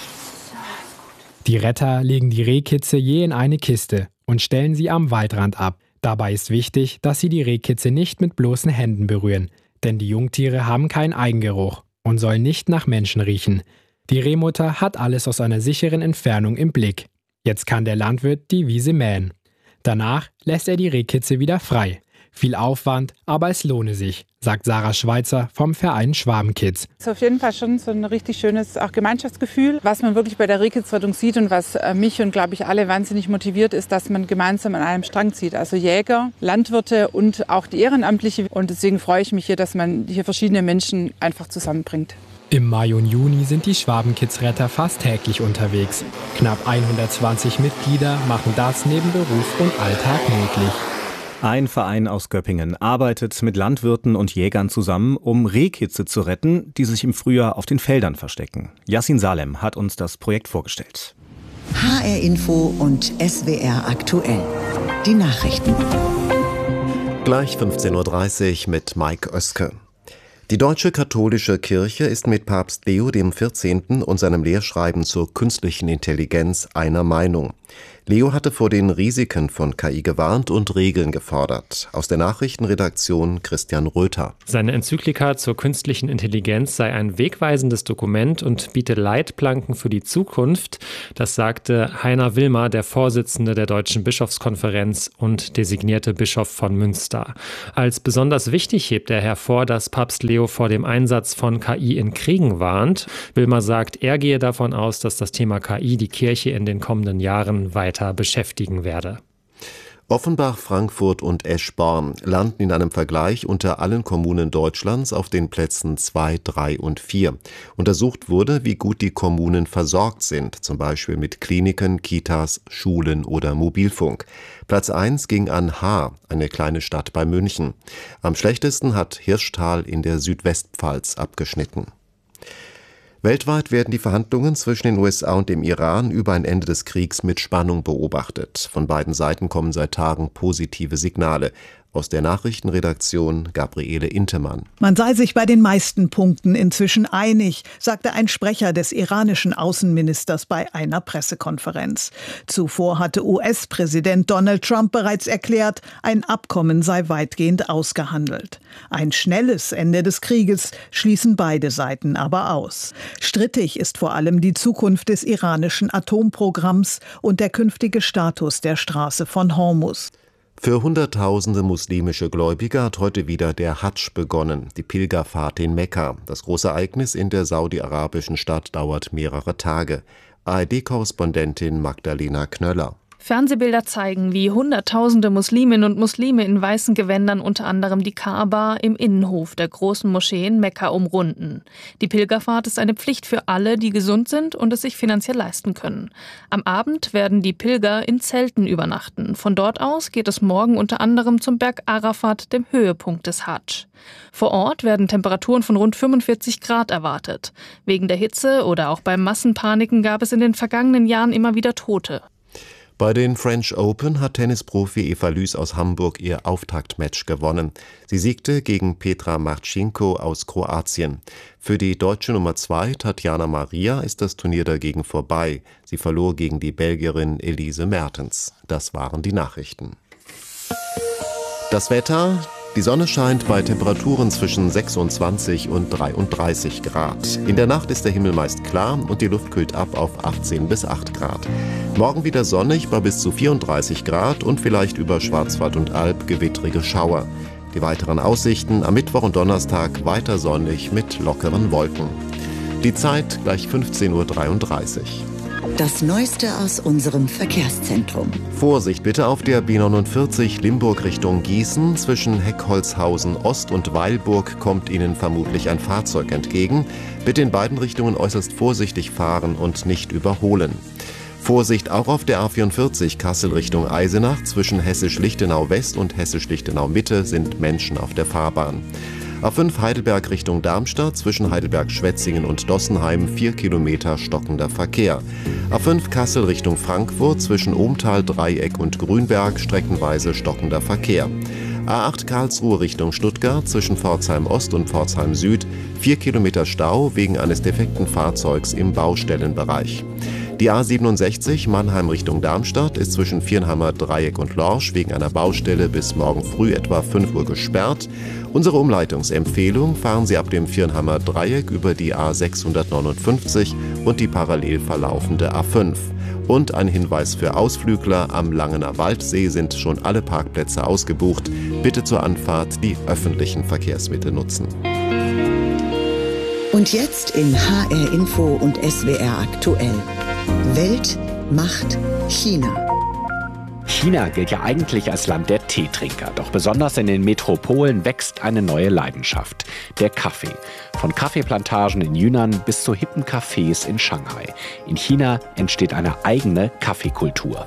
Die Retter legen die Rehkitze je in eine Kiste und stellen sie am Waldrand ab. Dabei ist wichtig, dass sie die Rehkitze nicht mit bloßen Händen berühren, denn die Jungtiere haben keinen Eigengeruch und sollen nicht nach Menschen riechen. Die Rehmutter hat alles aus einer sicheren Entfernung im Blick. Jetzt kann der Landwirt die Wiese mähen. Danach lässt er die Rehkitze wieder frei. Viel Aufwand, aber es lohne sich, sagt Sarah Schweizer vom Verein Schwabenkids. Es ist auf jeden Fall schon so ein richtig schönes auch Gemeinschaftsgefühl. Was man wirklich bei der Rehkitzrettung sieht und was mich und, glaube ich, alle wahnsinnig motiviert, ist, dass man gemeinsam an einem Strang zieht. Also Jäger, Landwirte und auch die Ehrenamtliche. Und deswegen freue ich mich hier, dass man hier verschiedene Menschen einfach zusammenbringt. Im Mai und Juni sind die Schwabenkids-Retter fast täglich unterwegs. Knapp hundertzwanzig Mitglieder machen das neben Beruf und Alltag möglich. Ein Verein aus Göppingen arbeitet mit Landwirten und Jägern zusammen, um Rehkitze zu retten, die sich im Frühjahr auf den Feldern verstecken. Yassin Salem hat uns das Projekt vorgestellt. H R Info und S W R aktuell. Die Nachrichten. Gleich fünfzehn Uhr dreißig mit Mike Oeske. Die Deutsche Katholische Kirche ist mit Papst Leo dem vierzehnten und seinem Lehrschreiben zur künstlichen Intelligenz einer Meinung. Leo hatte vor den Risiken von K I gewarnt und Regeln gefordert. Aus der Nachrichtenredaktion Christian Röther. Seine Enzyklika zur künstlichen Intelligenz sei ein wegweisendes Dokument und biete Leitplanken für die Zukunft. Das sagte Heiner Wilmer, der Vorsitzende der Deutschen Bischofskonferenz und designierte Bischof von Münster. Als besonders wichtig hebt er hervor, dass Papst Leo vor dem Einsatz von K I in Kriegen warnt. Wilmer sagt, er gehe davon aus, dass das Thema K I die Kirche in den kommenden Jahren weiter beschäftigen werde. Offenbach, Frankfurt und Eschborn landen in einem Vergleich unter allen Kommunen Deutschlands auf den Plätzen zwei, drei und vier. Untersucht wurde, wie gut die Kommunen versorgt sind, zum Beispiel mit Kliniken, Kitas, Schulen oder Mobilfunk. Platz eins ging an Haar, eine kleine Stadt bei München. Am schlechtesten hat Hirschtal in der Südwestpfalz abgeschnitten. Weltweit werden die Verhandlungen zwischen den U S A und dem Iran über ein Ende des Kriegs mit Spannung beobachtet. Von beiden Seiten kommen seit Tagen positive Signale. Aus der Nachrichtenredaktion Gabriele Intemann. Man sei sich bei den meisten Punkten inzwischen einig, sagte ein Sprecher des iranischen Außenministers bei einer Pressekonferenz. Zuvor hatte U S-Präsident Donald Trump bereits erklärt, ein Abkommen sei weitgehend ausgehandelt. Ein schnelles Ende des Krieges schließen beide Seiten aber aus. Strittig ist vor allem die Zukunft des iranischen Atomprogramms und der künftige Status der Straße von Hormuz. Für Hunderttausende muslimische Gläubige hat heute wieder der Hadsch begonnen, die Pilgerfahrt in Mekka. Das große Ereignis in der saudi-arabischen Stadt dauert mehrere Tage. A R D-Korrespondentin Magdalena Knöller. Fernsehbilder zeigen, wie Hunderttausende Musliminnen und Muslime in weißen Gewändern unter anderem die Kaaba im Innenhof der großen Moschee in Mekka umrunden. Die Pilgerfahrt ist eine Pflicht für alle, die gesund sind und es sich finanziell leisten können. Am Abend werden die Pilger in Zelten übernachten. Von dort aus geht es morgen unter anderem zum Berg Arafat, dem Höhepunkt des Hadsch. Vor Ort werden Temperaturen von rund fünfundvierzig Grad erwartet. Wegen der Hitze oder auch bei Massenpaniken gab es in den vergangenen Jahren immer wieder Tote. Bei den French Open hat Tennisprofi Eva Lüß aus Hamburg ihr Auftaktmatch gewonnen. Sie siegte gegen Petra Marcinko aus Kroatien. Für die deutsche Nummer zwei, Tatjana Maria, ist das Turnier dagegen vorbei. Sie verlor gegen die Belgierin Elise Mertens. Das waren die Nachrichten. Das Wetter. Die Sonne scheint bei Temperaturen zwischen sechsundzwanzig und dreiunddreißig Grad. In der Nacht ist der Himmel meist klar und die Luft kühlt ab auf achtzehn bis acht Grad. Morgen wieder sonnig bei bis zu vierunddreißig Grad und vielleicht über Schwarzwald und Alb gewittrige Schauer. Die weiteren Aussichten am Mittwoch und Donnerstag weiter sonnig mit lockeren Wolken. Die Zeit gleich fünfzehn Uhr dreiunddreißig. Das Neueste aus unserem Verkehrszentrum. Vorsicht bitte auf der B neunundvierzig Limburg Richtung Gießen. Zwischen Heckholzhausen Ost und Weilburg kommt Ihnen vermutlich ein Fahrzeug entgegen. Bitte in beiden Richtungen äußerst vorsichtig fahren und nicht überholen. Vorsicht auch auf der A vierundvierzig Kassel Richtung Eisenach. Zwischen Hessisch-Lichtenau West und Hessisch-Lichtenau Mitte sind Menschen auf der Fahrbahn. A fünf Heidelberg Richtung Darmstadt, zwischen Heidelberg-Schwetzingen und Dossenheim vier Kilometer stockender Verkehr. A fünf Kassel Richtung Frankfurt, zwischen Ohmtal, Dreieck und Grünberg streckenweise stockender Verkehr. A acht Karlsruhe Richtung Stuttgart, zwischen Pforzheim Ost und Pforzheim Süd vier Kilometer Stau wegen eines defekten Fahrzeugs im Baustellenbereich. Die A siebenundsechzig Mannheim Richtung Darmstadt ist zwischen Viernheimer Dreieck und Lorsch wegen einer Baustelle bis morgen früh etwa fünf Uhr gesperrt. Unsere Umleitungsempfehlung: fahren Sie ab dem Viernheimer Dreieck über die A sechshundertneunundfünfzig und die parallel verlaufende A fünf. Und ein Hinweis für Ausflügler: Am Langener Waldsee sind schon alle Parkplätze ausgebucht. Bitte zur Anfahrt die öffentlichen Verkehrsmittel nutzen. Und jetzt in H R Info und S W R aktuell. Welt macht China. China gilt ja eigentlich als Land der Teetrinker, doch besonders in den Metropolen wächst eine neue Leidenschaft: der Kaffee. Von Kaffeeplantagen in Yunnan bis zu hippen Cafés in Shanghai. In China entsteht eine eigene Kaffeekultur.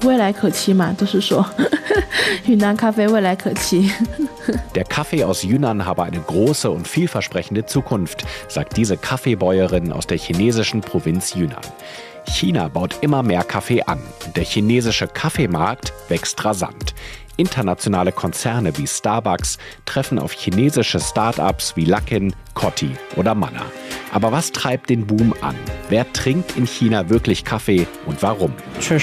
Der Kaffee aus Yunnan habe eine große und vielversprechende Zukunft, sagt diese Kaffeebäuerin aus der chinesischen Provinz Yunnan. China baut immer mehr Kaffee an und der chinesische Kaffeemarkt wächst rasant. Internationale Konzerne wie Starbucks treffen auf chinesische Start-ups wie Luckin, Coty oder Manna. Aber was treibt den Boom an? Wer trinkt in China wirklich Kaffee und warum?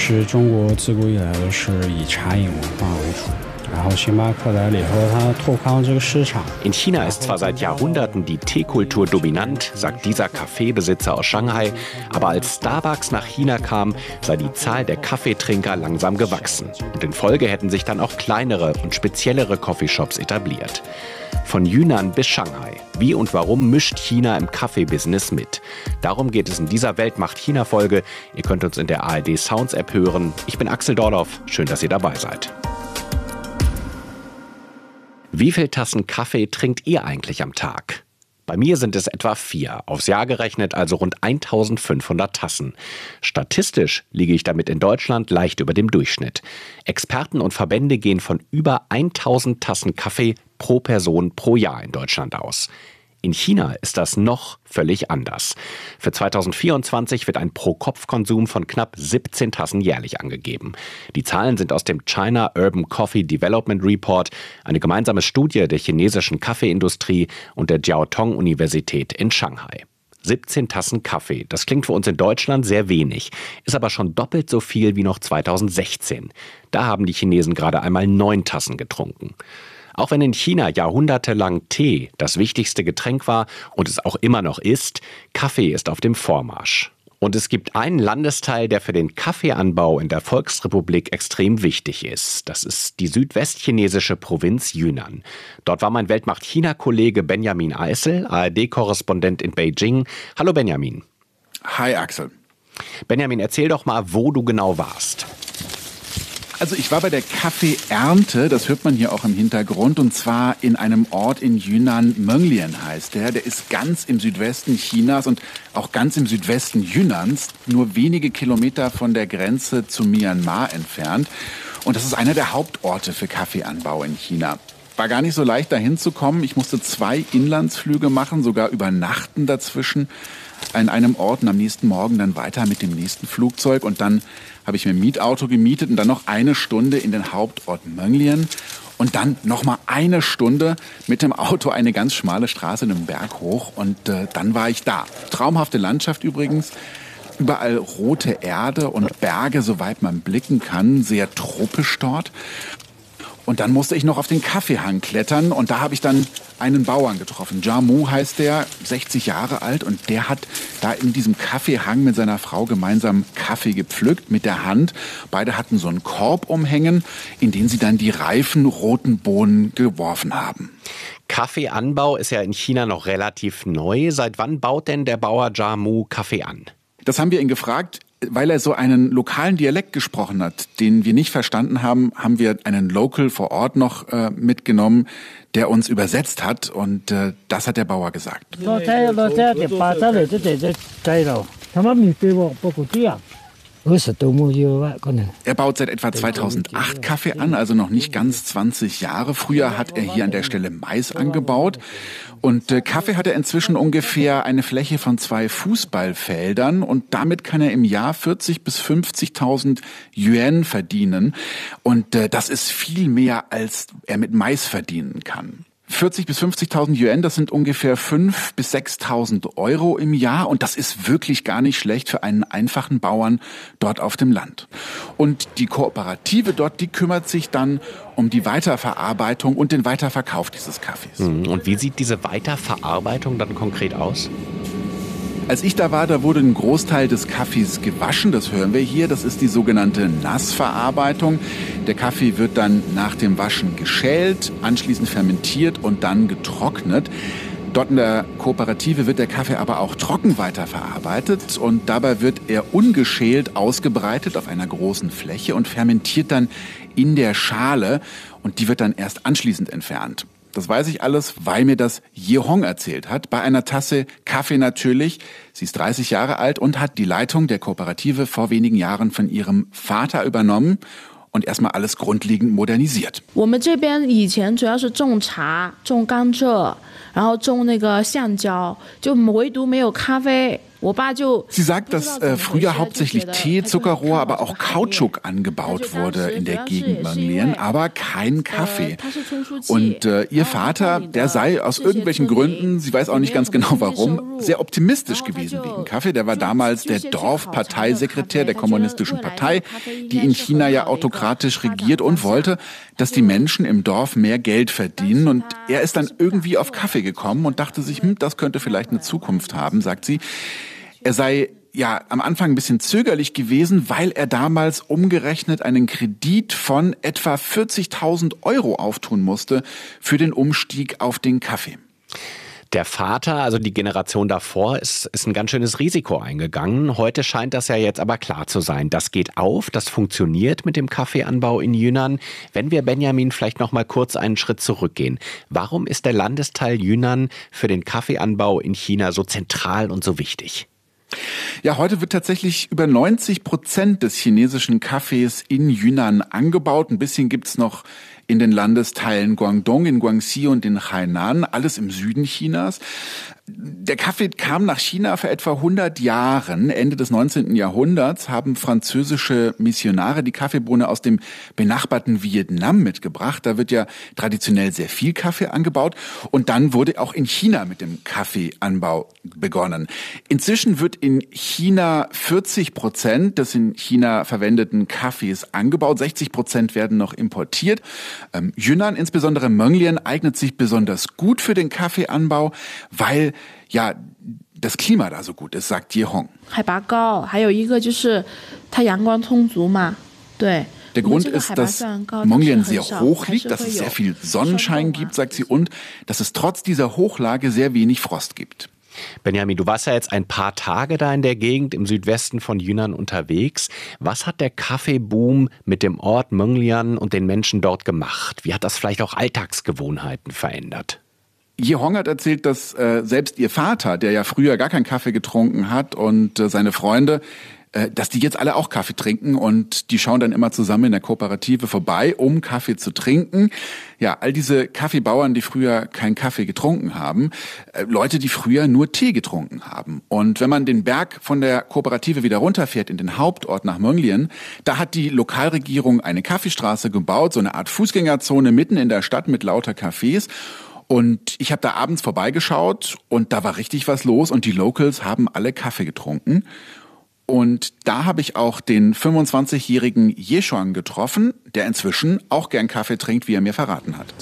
In China ist zwar seit Jahrhunderten die Teekultur dominant, sagt dieser Kaffeebesitzer aus Shanghai, aber als Starbucks nach China kam, sei die Zahl der Kaffeetrinker langsam gewachsen. Und in Folge hätten sich dann auch kleinere und speziellere Coffeeshops etabliert. Von Yunnan bis Shanghai. Wie und warum mischt China im Kaffee-Business mit? Darum geht es in dieser Welt macht China-Folge. Ihr könnt uns in der A R D Sounds App hören. Ich bin Axel Dorloff. Schön, dass ihr dabei seid. Wie viele Tassen Kaffee trinkt ihr eigentlich am Tag? Bei mir sind es etwa vier, aufs Jahr gerechnet also rund eintausendfünfhundert Tassen. Statistisch liege ich damit in Deutschland leicht über dem Durchschnitt. Experten und Verbände gehen von über tausend Tassen Kaffee pro Person pro Jahr in Deutschland aus. In China ist das noch völlig anders. Für zweitausendvierundzwanzig wird ein Pro-Kopf-Konsum von knapp siebzehn Tassen jährlich angegeben. Die Zahlen sind aus dem China Urban Coffee Development Report, eine gemeinsame Studie der chinesischen Kaffeeindustrie und der Jiao Tong Universität in Shanghai. siebzehn Tassen Kaffee, das klingt für uns in Deutschland sehr wenig, ist aber schon doppelt so viel wie noch zweitausendsechzehn. Da haben die Chinesen gerade einmal neun Tassen getrunken. Auch wenn in China jahrhundertelang Tee das wichtigste Getränk war und es auch immer noch ist, Kaffee ist auf dem Vormarsch. Und es gibt einen Landesteil, der für den Kaffeeanbau in der Volksrepublik extrem wichtig ist. Das ist die südwestchinesische Provinz Yunnan. Dort war mein Weltmacht-China-Kollege Benjamin Eisel, A R D-Korrespondent in Beijing. Hallo Benjamin. Hi Axel. Benjamin, erzähl doch mal, wo du genau warst. Also ich war bei der Kaffeeernte, das hört man hier auch im Hintergrund, und zwar in einem Ort in Yunnan, Menglian heißt der. Der ist ganz im Südwesten Chinas und auch ganz im Südwesten Yunnans, nur wenige Kilometer von der Grenze zu Myanmar entfernt. Und das ist einer der Hauptorte für Kaffeeanbau in China. War gar nicht so leicht, da hinzukommen. Ich musste zwei Inlandsflüge machen, sogar übernachten dazwischen an einem Ort und am nächsten Morgen dann weiter mit dem nächsten Flugzeug. Und dann habe ich mir ein Mietauto gemietet und dann noch eine Stunde in den Hauptort Menglian und dann noch mal eine Stunde mit dem Auto eine ganz schmale Straße in einem Berg hoch und äh, dann war ich da. Traumhafte Landschaft übrigens, überall rote Erde und Berge, soweit man blicken kann, sehr tropisch dort. Und dann musste ich noch auf den Kaffeehang klettern und da habe ich dann einen Bauern getroffen. Jamu heißt der, sechzig Jahre alt, und der hat da in diesem Kaffeehang mit seiner Frau gemeinsam Kaffee gepflückt mit der Hand. Beide hatten so einen Korb umhängen, in den sie dann die reifen roten Bohnen geworfen haben. Kaffeeanbau ist ja in China noch relativ neu. Seit wann baut denn der Bauer Jamu Kaffee an? Das haben wir ihn gefragt. Weil er so einen lokalen Dialekt gesprochen hat, den wir nicht verstanden haben, haben wir einen Local vor Ort noch äh, mitgenommen, der uns übersetzt hat, und äh, das hat der Bauer gesagt. Er baut seit etwa zweitausendacht Kaffee an, also noch nicht ganz zwanzig Jahre. Früher hat er hier an der Stelle Mais angebaut. Und äh, Kaffee hat er inzwischen ungefähr eine Fläche von zwei Fußballfeldern. Und damit kann er im Jahr vierzig bis fünfzigtausend Yuan verdienen. Und äh, das ist viel mehr, als er mit Mais verdienen kann. vierzig bis fünfzigtausend Yuan, das sind ungefähr fünftausend bis sechstausend Euro im Jahr. Und das ist wirklich gar nicht schlecht für einen einfachen Bauern dort auf dem Land. Und die Kooperative dort, die kümmert sich dann um die Weiterverarbeitung und den Weiterverkauf dieses Kaffees. Und wie sieht diese Weiterverarbeitung dann konkret aus? Als ich da war, da wurde ein Großteil des Kaffees gewaschen. Das hören wir hier. Das ist die sogenannte Nassverarbeitung. Der Kaffee wird dann nach dem Waschen geschält, anschließend fermentiert und dann getrocknet. Dort in der Kooperative wird der Kaffee aber auch trocken weiterverarbeitet und dabei wird er ungeschält ausgebreitet auf einer großen Fläche und fermentiert dann in der Schale und die wird dann erst anschließend entfernt. Das weiß ich alles, weil mir das Ye-Hong erzählt hat, bei einer Tasse Kaffee natürlich. Sie ist dreißig Jahre alt und hat die Leitung der Kooperative vor wenigen Jahren von ihrem Vater übernommen und erstmal alles grundlegend modernisiert. Sie sagt, dass äh, früher hauptsächlich Tee, Zuckerrohr, aber auch Kautschuk angebaut wurde in der Gegend Menglian, aber kein Kaffee. Und äh, ihr Vater, der sei aus irgendwelchen Gründen, sie weiß auch nicht ganz genau warum, sehr optimistisch gewesen wegen Kaffee. Der war damals der Dorfparteisekretär der Kommunistischen Partei, die in China ja autokratisch regiert und wollte, dass die Menschen im Dorf mehr Geld verdienen. Und er ist dann irgendwie auf Kaffee gekommen und dachte sich, hm, das könnte vielleicht eine Zukunft haben, sagt sie. Er sei ja am Anfang ein bisschen zögerlich gewesen, weil er damals umgerechnet einen Kredit von etwa vierzigtausend Euro auftun musste für den Umstieg auf den Kaffee. Der Vater, also die Generation davor, ist, ist ein ganz schönes Risiko eingegangen. Heute scheint das ja jetzt aber klar zu sein. Das geht auf, das funktioniert mit dem Kaffeeanbau in Yunnan. Wenn wir, Benjamin, vielleicht noch mal kurz einen Schritt zurückgehen. Warum ist der Landesteil Yunnan für den Kaffeeanbau in China so zentral und so wichtig? Ja, heute wird tatsächlich über neunzig Prozent des chinesischen Kaffees in Yunnan angebaut. Ein bisschen gibt's noch in den Landesteilen Guangdong, in Guangxi und in Hainan, alles im Süden Chinas. Der Kaffee kam nach China vor etwa hundert Jahren. Ende des neunzehnten Jahrhunderts haben französische Missionare die Kaffeebohne aus dem benachbarten Vietnam mitgebracht. Da wird ja traditionell sehr viel Kaffee angebaut. Und dann wurde auch in China mit dem Kaffeeanbau begonnen. Inzwischen wird in China vierzig Prozent des in China verwendeten Kaffees angebaut. sechzig Prozent werden noch importiert. Ähm, Yunnan, insbesondere Menglian, eignet sich besonders gut für den Kaffeeanbau, weil ja das Klima da so gut ist, sagt Ye-Hong. Der Grund ist, dass Menglian sehr hoch liegt, dass es sehr viel Sonnenschein gibt, sagt sie, und dass es trotz dieser Hochlage sehr wenig Frost gibt. Benjamin, du warst ja jetzt ein paar Tage da in der Gegend im Südwesten von Yunnan unterwegs. Was hat der Kaffeeboom mit dem Ort Menglian und den Menschen dort gemacht? Wie hat das vielleicht auch Alltagsgewohnheiten verändert? Ye-Hong hat erzählt, dass äh, selbst ihr Vater, der ja früher gar keinen Kaffee getrunken hat, und äh, seine Freunde, äh, dass die jetzt alle auch Kaffee trinken und die schauen dann immer zusammen in der Kooperative vorbei, um Kaffee zu trinken. Ja, all diese Kaffeebauern, die früher keinen Kaffee getrunken haben, äh, Leute, die früher nur Tee getrunken haben. Und wenn man den Berg von der Kooperative wieder runterfährt in den Hauptort nach Menglian, da hat die Lokalregierung eine Kaffeestraße gebaut, so eine Art Fußgängerzone mitten in der Stadt mit lauter Cafés. Und ich habe da abends vorbeigeschaut und da war richtig was los und die Locals haben alle Kaffee getrunken. Und da habe ich auch den fünfundzwanzigjährigen Ye Shuang getroffen, der inzwischen auch gern Kaffee trinkt, wie er mir verraten hat.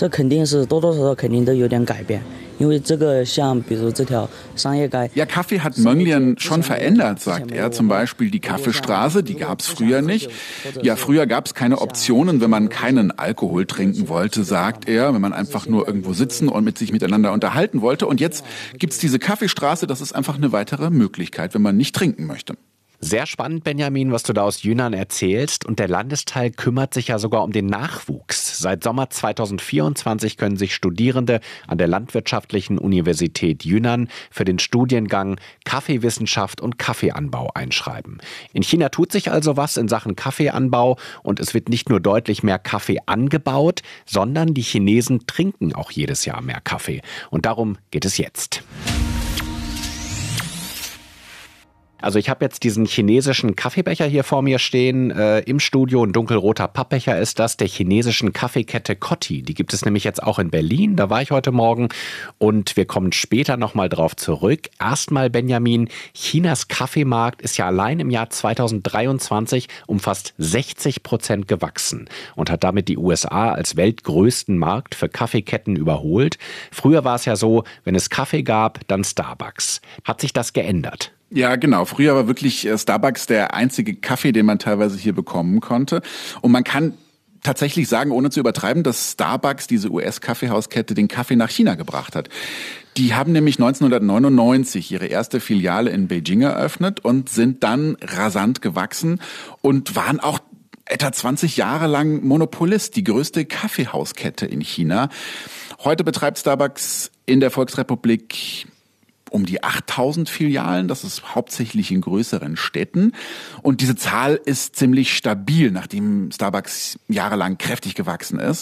Ja, Kaffee hat Menglian schon verändert, sagt er. Zum Beispiel die Kaffeestraße, die gab es früher nicht. Ja, früher gab es keine Optionen, wenn man keinen Alkohol trinken wollte, sagt er, wenn man einfach nur irgendwo sitzen und mit sich miteinander unterhalten wollte. Und jetzt gibt's diese Kaffeestraße, das ist einfach eine weitere Möglichkeit, wenn man nicht trinken möchte. Sehr spannend, Benjamin, was du da aus Yunnan erzählst. Und der Landesteil kümmert sich ja sogar um den Nachwuchs. Seit Sommer zweitausendvierundzwanzig können sich Studierende an der Landwirtschaftlichen Universität Yunnan für den Studiengang Kaffeewissenschaft und Kaffeeanbau einschreiben. In China tut sich also was in Sachen Kaffeeanbau und es wird nicht nur deutlich mehr Kaffee angebaut, sondern die Chinesen trinken auch jedes Jahr mehr Kaffee. Und darum geht es jetzt. Also ich habe jetzt diesen chinesischen Kaffeebecher hier vor mir stehen, äh, im Studio, ein dunkelroter Pappbecher ist das, der chinesischen Kaffeekette Coty. Die gibt es nämlich jetzt auch in Berlin, da war ich heute Morgen und wir kommen später nochmal drauf zurück. Erstmal, Benjamin, Chinas Kaffeemarkt ist ja allein im Jahr zweitausenddreiundzwanzig um fast sechzig Prozent gewachsen und hat damit die U S A als weltgrößten Markt für Kaffeeketten überholt. Früher war es ja so, wenn es Kaffee gab, dann Starbucks. Hat sich das geändert? Ja, genau. Früher war wirklich Starbucks der einzige Kaffee, den man teilweise hier bekommen konnte. Und man kann tatsächlich sagen, ohne zu übertreiben, dass Starbucks, diese U S-Kaffeehauskette, den Kaffee nach China gebracht hat. Die haben nämlich neunzehnhundertneunundneunzig ihre erste Filiale in Beijing eröffnet und sind dann rasant gewachsen und waren auch etwa zwanzig Jahre lang Monopolist, die größte Kaffeehauskette in China. Heute betreibt Starbucks in der Volksrepublik um die achttausend Filialen, das ist hauptsächlich in größeren Städten. Und diese Zahl ist ziemlich stabil, nachdem Starbucks jahrelang kräftig gewachsen ist.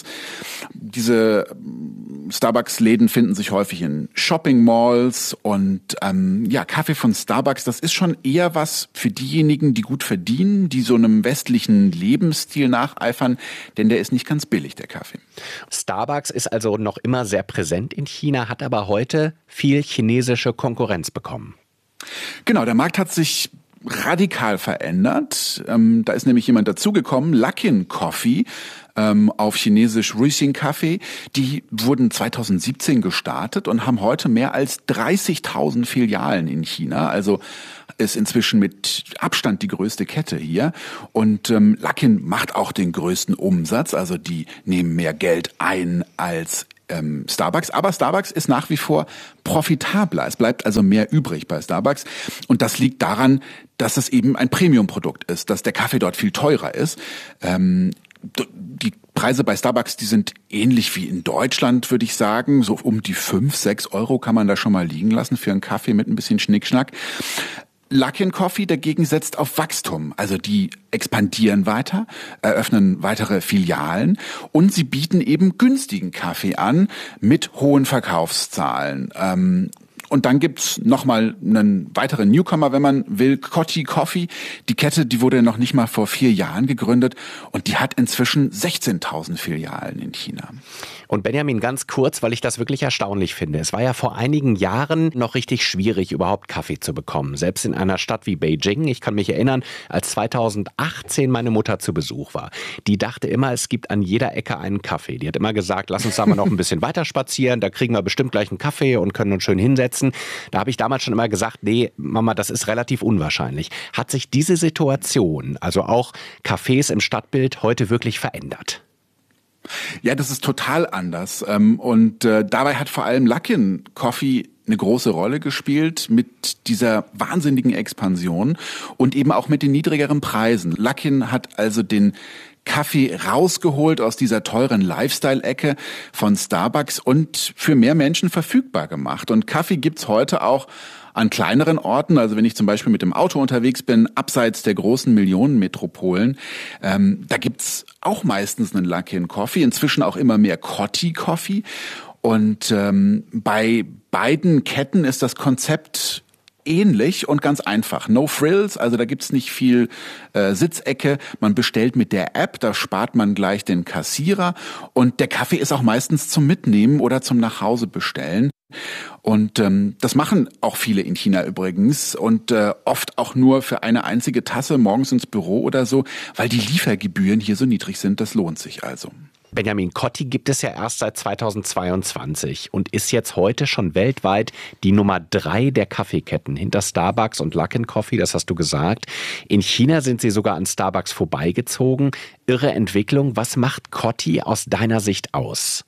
Diese Starbucks-Läden finden sich häufig in Shopping-Malls und ähm, ja, Kaffee von Starbucks, das ist schon eher was für diejenigen, die gut verdienen, die so einem westlichen Lebensstil nacheifern, denn der ist nicht ganz billig, der Kaffee. Starbucks ist also noch immer sehr präsent in China, hat aber heute viel chinesische Konkurrenz bekommen. Genau, der Markt hat sich radikal verändert. Ähm, da ist nämlich jemand dazugekommen, Luckin Coffee, ähm, auf Chinesisch Ruixing Kaffee. Die wurden zweitausendsiebzehn gestartet und haben heute mehr als dreißigtausend Filialen in China. Also ist inzwischen mit Abstand die größte Kette hier. Und ähm, Luckin macht auch den größten Umsatz. Also die nehmen mehr Geld ein als ähm, Starbucks. Aber Starbucks ist nach wie vor profitabler. Es bleibt also mehr übrig bei Starbucks. Und das liegt daran, dass es eben ein Premium-Produkt ist, dass der Kaffee dort viel teurer ist. Ähm, die Preise bei Starbucks, die sind ähnlich wie in Deutschland, würde ich sagen. So um die fünf, sechs Euro kann man da schon mal liegen lassen für einen Kaffee mit ein bisschen Schnickschnack. Luckin Coffee dagegen setzt auf Wachstum. Also die expandieren weiter, eröffnen weitere Filialen und sie bieten eben günstigen Kaffee an mit hohen Verkaufszahlen. Ähm, Und dann gibt's nochmal einen weiteren Newcomer, wenn man will, Coty Coffee. Die Kette, die wurde noch nicht mal vor vier Jahren gegründet und die hat inzwischen sechzehntausend Filialen in China. Und Benjamin, ganz kurz, weil ich das wirklich erstaunlich finde. Es war ja vor einigen Jahren noch richtig schwierig, überhaupt Kaffee zu bekommen. Selbst in einer Stadt wie Beijing. Ich kann mich erinnern, als zweitausendachtzehn meine Mutter zu Besuch war. Die dachte immer, es gibt an jeder Ecke einen Kaffee. Die hat immer gesagt, lass uns da mal noch ein bisschen weiter spazieren. Da kriegen wir bestimmt gleich einen Kaffee und können uns schön hinsetzen. Da habe ich damals schon immer gesagt, nee, Mama, das ist relativ unwahrscheinlich. Hat sich diese Situation, also auch Cafés im Stadtbild, heute wirklich verändert? Ja, das ist total anders. Und dabei hat vor allem Luckin Coffee eine große Rolle gespielt mit dieser wahnsinnigen Expansion und eben auch mit den niedrigeren Preisen. Luckin hat also den Kaffee rausgeholt aus dieser teuren Lifestyle-Ecke von Starbucks und für mehr Menschen verfügbar gemacht. Und Kaffee gibt's heute auch an kleineren Orten, also wenn ich zum Beispiel mit dem Auto unterwegs bin, abseits der großen Millionenmetropolen, ähm, da gibt's auch meistens einen Luckin Coffee, inzwischen auch immer mehr Coty Coffee. Und ähm, bei beiden Ketten ist das Konzept ähnlich und ganz einfach. No frills, also da gibt's nicht viel äh, Sitzecke. Man bestellt mit der App, da spart man gleich den Kassierer und der Kaffee ist auch meistens zum Mitnehmen oder zum Nachhause bestellen. Und ähm, das machen auch viele in China übrigens und äh, oft auch nur für eine einzige Tasse morgens ins Büro oder so, weil die Liefergebühren hier so niedrig sind. Das lohnt sich also. Benjamin, Coty gibt es ja erst seit zweitausendzweiundzwanzig und ist jetzt heute schon weltweit die Nummer drei der Kaffeeketten hinter Starbucks und Luckin Coffee, das hast du gesagt. In China sind sie sogar an Starbucks vorbeigezogen. Irre Entwicklung. Was macht Coty aus deiner Sicht aus?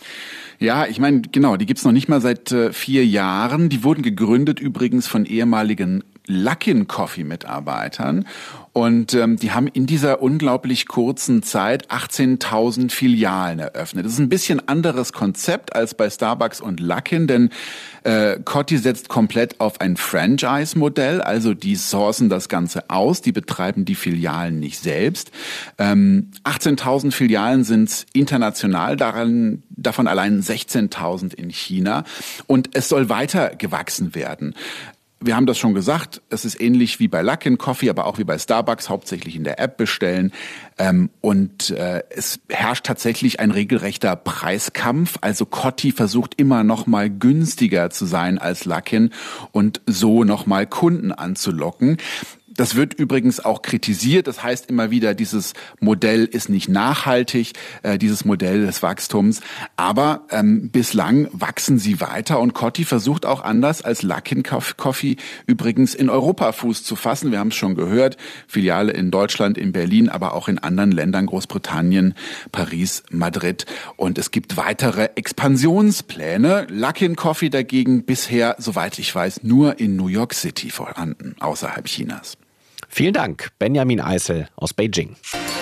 Ja, ich meine, genau, die gibt's noch nicht mal seit äh, vier Jahren. Die wurden gegründet übrigens von ehemaligen Luckin Coffee Mitarbeitern und ähm, die haben in dieser unglaublich kurzen Zeit achtzehntausend Filialen eröffnet. Das ist ein bisschen anderes Konzept als bei Starbucks und Luckin, denn äh, Coty setzt komplett auf ein Franchise-Modell, also die sourcen das Ganze aus, die betreiben die Filialen nicht selbst. Ähm, achtzehntausend Filialen sind international, daran, davon allein sechzehntausend in China und es soll weiter gewachsen werden. Wir haben das schon gesagt, es ist ähnlich wie bei Luckin Coffee, aber auch wie bei Starbucks, hauptsächlich in der App bestellen. Ähm, und äh, es herrscht tatsächlich ein regelrechter Preiskampf. Also Cotti versucht immer noch mal günstiger zu sein als Luckin und so noch mal Kunden anzulocken. Das wird übrigens auch kritisiert. Das heißt immer wieder, dieses Modell ist nicht nachhaltig, äh, dieses Modell des Wachstums. Aber ähm, bislang wachsen sie weiter und Cotti versucht auch anders als Luckin Coffee übrigens in Europa Fuß zu fassen. Wir haben es schon gehört, Filiale in Deutschland, in Berlin, aber auch in anderen Ländern, Großbritannien, Paris, Madrid. Und es gibt weitere Expansionspläne. Luckin Coffee dagegen bisher, soweit ich weiß, nur in New York City vorhanden, außerhalb Chinas. Vielen Dank, Benjamin Eisel aus Beijing.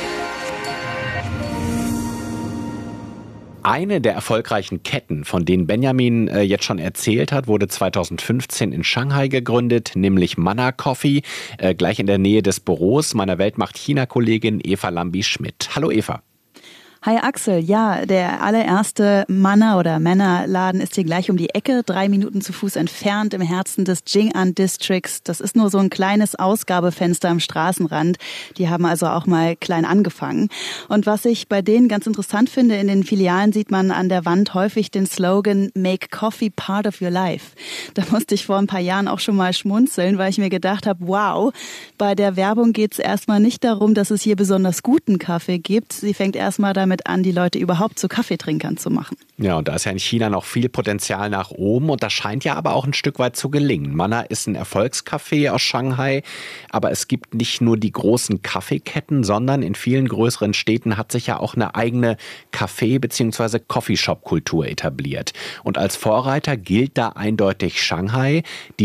Eine der erfolgreichen Ketten, von denen Benjamin äh, jetzt schon erzählt hat, wurde zweitausendfünfzehn in Shanghai gegründet, nämlich Manna Coffee, äh, gleich in der Nähe des Büros meiner Weltmacht-China-Kollegin Eva Lambi-Schmidt. Hallo Eva. Hi Axel, ja, der allererste Manna- oder Männerladen ist hier gleich um die Ecke, drei Minuten zu Fuß entfernt im Herzen des Jing'an Districts. Das ist nur so ein kleines Ausgabefenster am Straßenrand. Die haben also auch mal klein angefangen. Und was ich bei denen ganz interessant finde, in den Filialen sieht man an der Wand häufig den Slogan Make Coffee part of your life. Da musste ich vor ein paar Jahren auch schon mal schmunzeln, weil ich mir gedacht habe, wow, bei der Werbung geht es erstmal nicht darum, dass es hier besonders guten Kaffee gibt. Sie fängt erstmal damit an, die Leute überhaupt zu Kaffeetrinkern zu machen. Ja, und da ist ja in China noch viel Potenzial nach oben und das scheint ja aber auch ein Stück weit zu gelingen. Manna ist ein Erfolgscafé aus Shanghai, aber es gibt nicht nur die großen Kaffeeketten, sondern in vielen größeren Städten hat sich ja auch eine eigene Kaffee- bzw. Coffeeshop-Kultur etabliert. Und als Vorreiter gilt da eindeutig Shanghai. Die